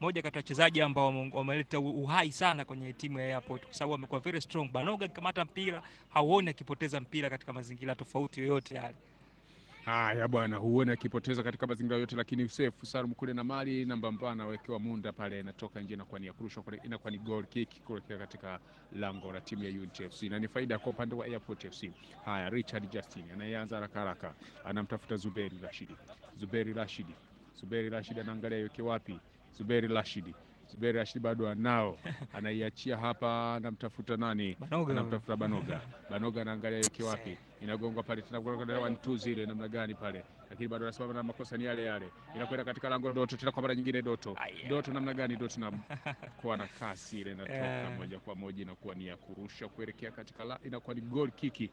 moja kati ya wachezaji ambao wame- wameleta u- uhai sana kwenye timu ya Airport kwa sababu amekuwa very strong. Banoga akikamata mpira hauoni akipoteza mpira katika mazingira tofauti yoyote yale. Haya bwana, huone akipoteza katika mazingira yote, lakini Sefu Salum kule na mali namba mpana wekewa munda pale, inatoka nje, inakuwa ni ya kurusha, inakuwa ni goal kick kuelekea katika lango la timu ya Unity F C na ni faida kwa upande wa Airport F C. Haya, Richard Justin anayeanza haraka haraka, anamtafuta Zuberi Rashidi, Zuberi Rashidi, Zuberi Rashidi anaangalia yuke wapi, Zuberi Rashidi Zuberi Rashid bado anao, anaiachia hapa, anamtafuta nani? Banoga. Anamtafuta Banoga. Banoga anaangalia yuke wapi, inagonga pale tena kwa one two zile namna gani pale, lakini bado anasimama na makosa ni yale yale, inakwenda katika lango la Doto tena kwa mara nyingine. Doto Aya. Doto namna gani? Doto na kwa na kasi ile inatoka Eh. moja kwa moja, inakuwa ni ya kurusha kuelekea katika la, inakuwa ni goal kiki.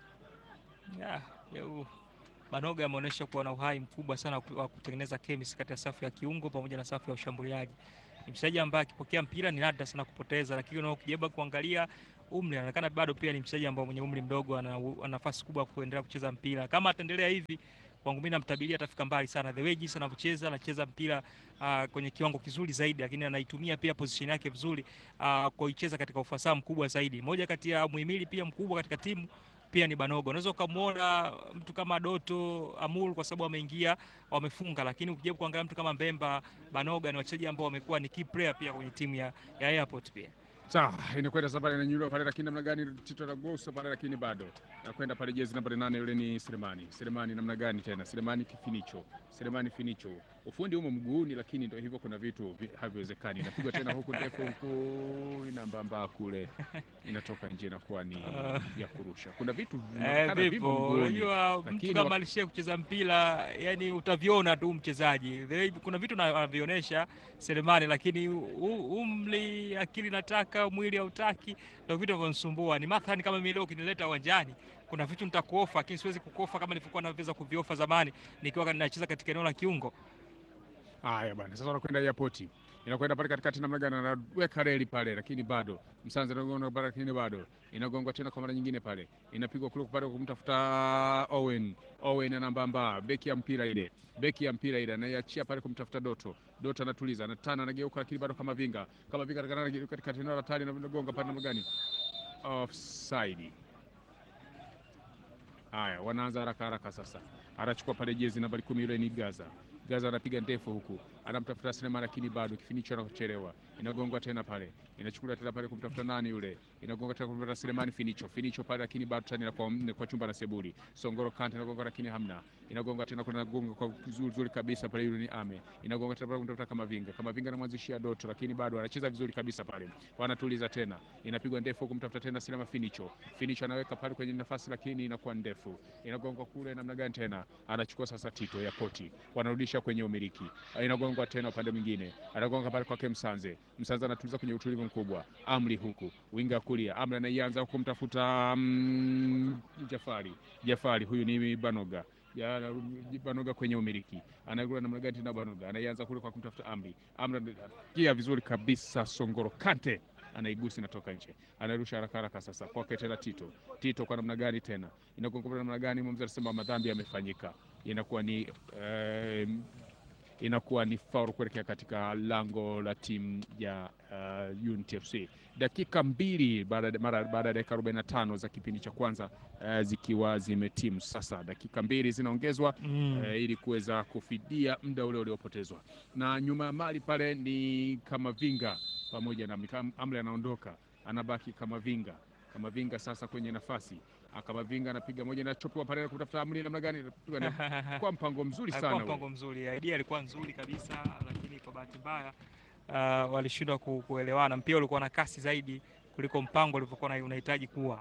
Yeah, yau. Banoga ameonyesha kuwa na uhai mkubwa sana wa kutengeneza chemistry kati ya safu ya kiungo pamoja na safu ya ushambuliaji. Ni mchezaji ambaye akipokea mpira ni nadra sana kupoteza, lakini unapojaribu kuangalia umri, anaonekana bado pia ni mchezaji ambaye mwenye umri mdogo, ana ana nafasi kubwa ya kuendelea kucheza mpira. Kama ataendelea hivi, kwangu mimi namtabiria atafika mbali sana. The way jinsi anavyocheza, anacheza mpira uh, kwenye kiwango kizuri zaidi, lakini anaitumia pia position yake vizuri uh, kuicheza katika ufasaha mkubwa zaidi. Moja kati ya muhimili pia mkubwa katika timu pia ni Banoga. Unaweza ukamwona mtu kama Doto, Amul kwa sababu ameingia wamefunga, lakini ukijaribu kuangalia mtu kama Mbemba, Banoga ni wachezaji ambao wamekuwa ni key player pia kwenye timu ya, ya Airport pia. Sawa, inakwenda safari inanyuliwa pale, lakini namna gani Tito anagusa pale, lakini bado nakwenda pale jezi namba nane, yule ni Selemani. Selemani namna gani tena? Selemani kifinicho, Selemani finicho, ufundi umo mguuni, lakini ndio hivyo, kuna vitu vi- haviwezekani. Inapigwa tena huku ndefu huku, inambamba kule, inatoka nje, inakuwa ni ya kurusha. Kuna vitu Eh, vinaonekana vipo vipo. mguuni, Unajua mtu lakini kama wa- alishia kucheza mpira, yani utaviona tu mchezaji. The way- Kuna vitu na- anavionyesha Selemani, lakini u- umri, akili nataka, mwili hautaki, ndio vitu vinasumbua. Ni mathalan kama mimi leo ukinileta uwanjani, kuna vitu nitakuofa, lakini siwezi kukofa kama nilivyokuwa naweza kuviofa zamani nikiwa nacheza katika eneo la kiungo. haya bwana, sasa wanakwenda airport, inakwenda pale katikati namna gani, anaweka reli pale, lakini bado Msanza anagonga pale, lakini bado inagongwa tena kwa mara nyingine pale, inapigwa kule pale kumtafuta Owen. Owen anambamba beki ya mpira ile, beki ya mpira ile anaiachia pale kumtafuta Doto. Doto anatuliza, anatana, anageuka, lakini bado kama vinga, kama vinga katika katika eneo la hatari, na anagonga pale namna gani, offside. Haya, wanaanza haraka haraka sasa, anachukua pale jezi nambari kumi, yule ni Gaza. Gaza anapiga ndefu huku, anamtafuta Sinema, lakini bado kifinicho anachelewa, inagongwa tena pale, inachukuliwa tena pale kumtafuta nani yule, inagonga tena kumtafuta Selemani, finicho finicho pale, lakini bado tani kwa kwa chumba na Seburi. Songoro Kante inagonga, lakini hamna, inagonga tena kuna gonga kwa vizuri vizuri kabisa pale, yule ni Ame, inagonga tena pale kumtafuta kama vinga, kama vinga anamwanzishia Doto, lakini bado anacheza vizuri kabisa pale, wanatuliza tena, inapigwa ndefu kumtafuta tena Sinema, finicho finicho anaweka pale kwenye nafasi, lakini inakuwa ndefu, inagonga kule namna gani tena, anachukua sasa Tito ya Poti, wanarudisha kwenye umiliki, inagongwa tena upande mwingine, anagonga pale kwake Msanze. Msanze anatuliza kwenye utulivu mkubwa, Amri huku winga kulia, Amri anaianza kumtafuta mm, Jafari. Jafari huyu ni Banoga ya Banoga kwenye umiliki, anagura namna gani tena, Banoga anaianza kule kwa kumtafuta Amri. Amri kia vizuri kabisa, Songoro Kante anaigusi, inatoka nje, anarusha haraka haraka sasa kwake tena Tito. Tito kwa namna gani tena, inagonga namna gani, mzee anasema madhambi yamefanyika, inakuwa ni eh, inakuwa ni faulu kuelekea katika lango la timu ya uh, Unity F C. Dakika mbili baada mara baada ya dakika arobaini na tano za kipindi cha kwanza uh, zikiwa zimetimu sasa, dakika mbili zinaongezwa Mm. uh, ili kuweza kufidia muda ule uliopotezwa, na nyuma ya mali pale ni kama vinga pamoja na Amri anaondoka, anabaki kama vinga kama vinga sasa kwenye nafasi, kama vinga anapiga moja na chopewa pale kutafuta Amri namna gani, kwa mpango mzuri sana, Kwa mpango mzuri, idea ilikuwa nzuri kabisa, lakini kwa bahati mbaya uh, walishindwa ku, kuelewana. Mpira ulikuwa na kasi zaidi kuliko mpango ulivyokuwa unahitaji kuwa.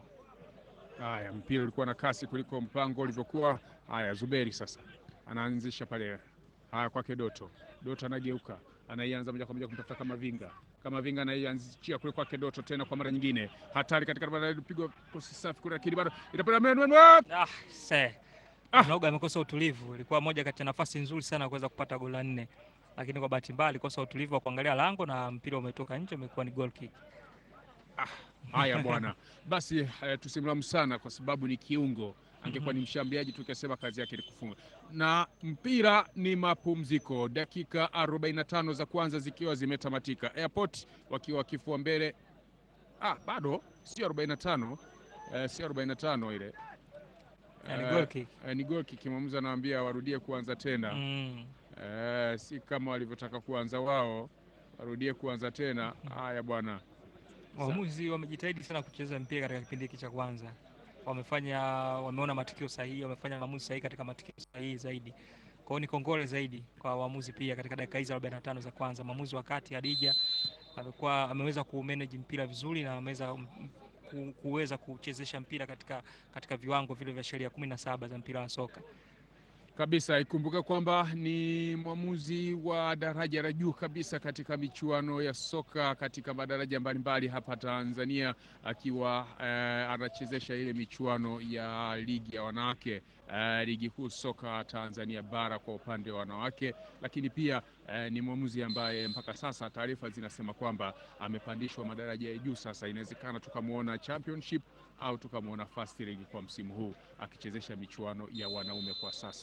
Haya, mpira ulikuwa na kasi kuliko mpango ulivyokuwa. Haya, Zuberi sasa anaanzisha pale, haya kwake Doto. Doto anageuka, anaianza moja kwa moja kumtafuta kama vinga kama vinga anaianzishia kule kwake Doto tena kwa mara nyingine, hatari katika barabara, ilipigwa kosi safi kule, lakini bado itapenda meno. Ah, se Ah. Banoga amekosa utulivu. Ilikuwa moja kati ya nafasi nzuri sana kuweza kupata goli la nne, lakini kwa bahati mbaya alikosa utulivu wa kuangalia lango na mpira umetoka nje, umekuwa ni goal kick. Ah, haya bwana, basi uh, tusimlamu sana kwa sababu ni kiungo, angekuwa Mhm. ni mshambuliaji tukasema kazi yake ni kufunga. Na mpira ni mapumziko, dakika arobaini na tano za kwanza zikiwa zimetamatika, Airport wakiwa kifua mbele. Ah, bado sio arobaini na tano, eh, sio arobaini na tano ile. Yani Eh, goal kick. eh, ni goal kick. Mwamuzi anawaambia warudie kuanza tena. Mm. Eh, si kama walivyotaka kuanza wao, warudie kuanza tena. Haya bwana. Waamuzi wamejitahidi sana kucheza mpira katika kipindi hiki cha kwanza. Wamefanya wameona matukio sahihi, wamefanya maamuzi sahihi katika matukio sahihi zaidi. Kwa hiyo ni kongole zaidi kwa waamuzi pia katika dakika hizo arobaini na tano za kwanza. Maamuzi wakati Hadija amekuwa ameweza kumanage mpira vizuri na ameweza ku- kuweza kuchezesha mpira katika katika viwango vile vya sheria kumi na saba za mpira wa soka. Kabisa ikumbuke kwamba ni mwamuzi wa daraja la juu kabisa katika michuano ya soka katika madaraja mbalimbali hapa Tanzania, akiwa eh, anachezesha ile michuano ya ligi ya wanawake, eh, ligi kuu soka Tanzania bara kwa upande wa wanawake, lakini pia eh, ni mwamuzi ambaye mpaka sasa taarifa zinasema kwamba amepandishwa madaraja ya juu. Sasa inawezekana tukamwona championship au tukamwona first league kwa msimu huu akichezesha michuano ya wanaume kwa sasa.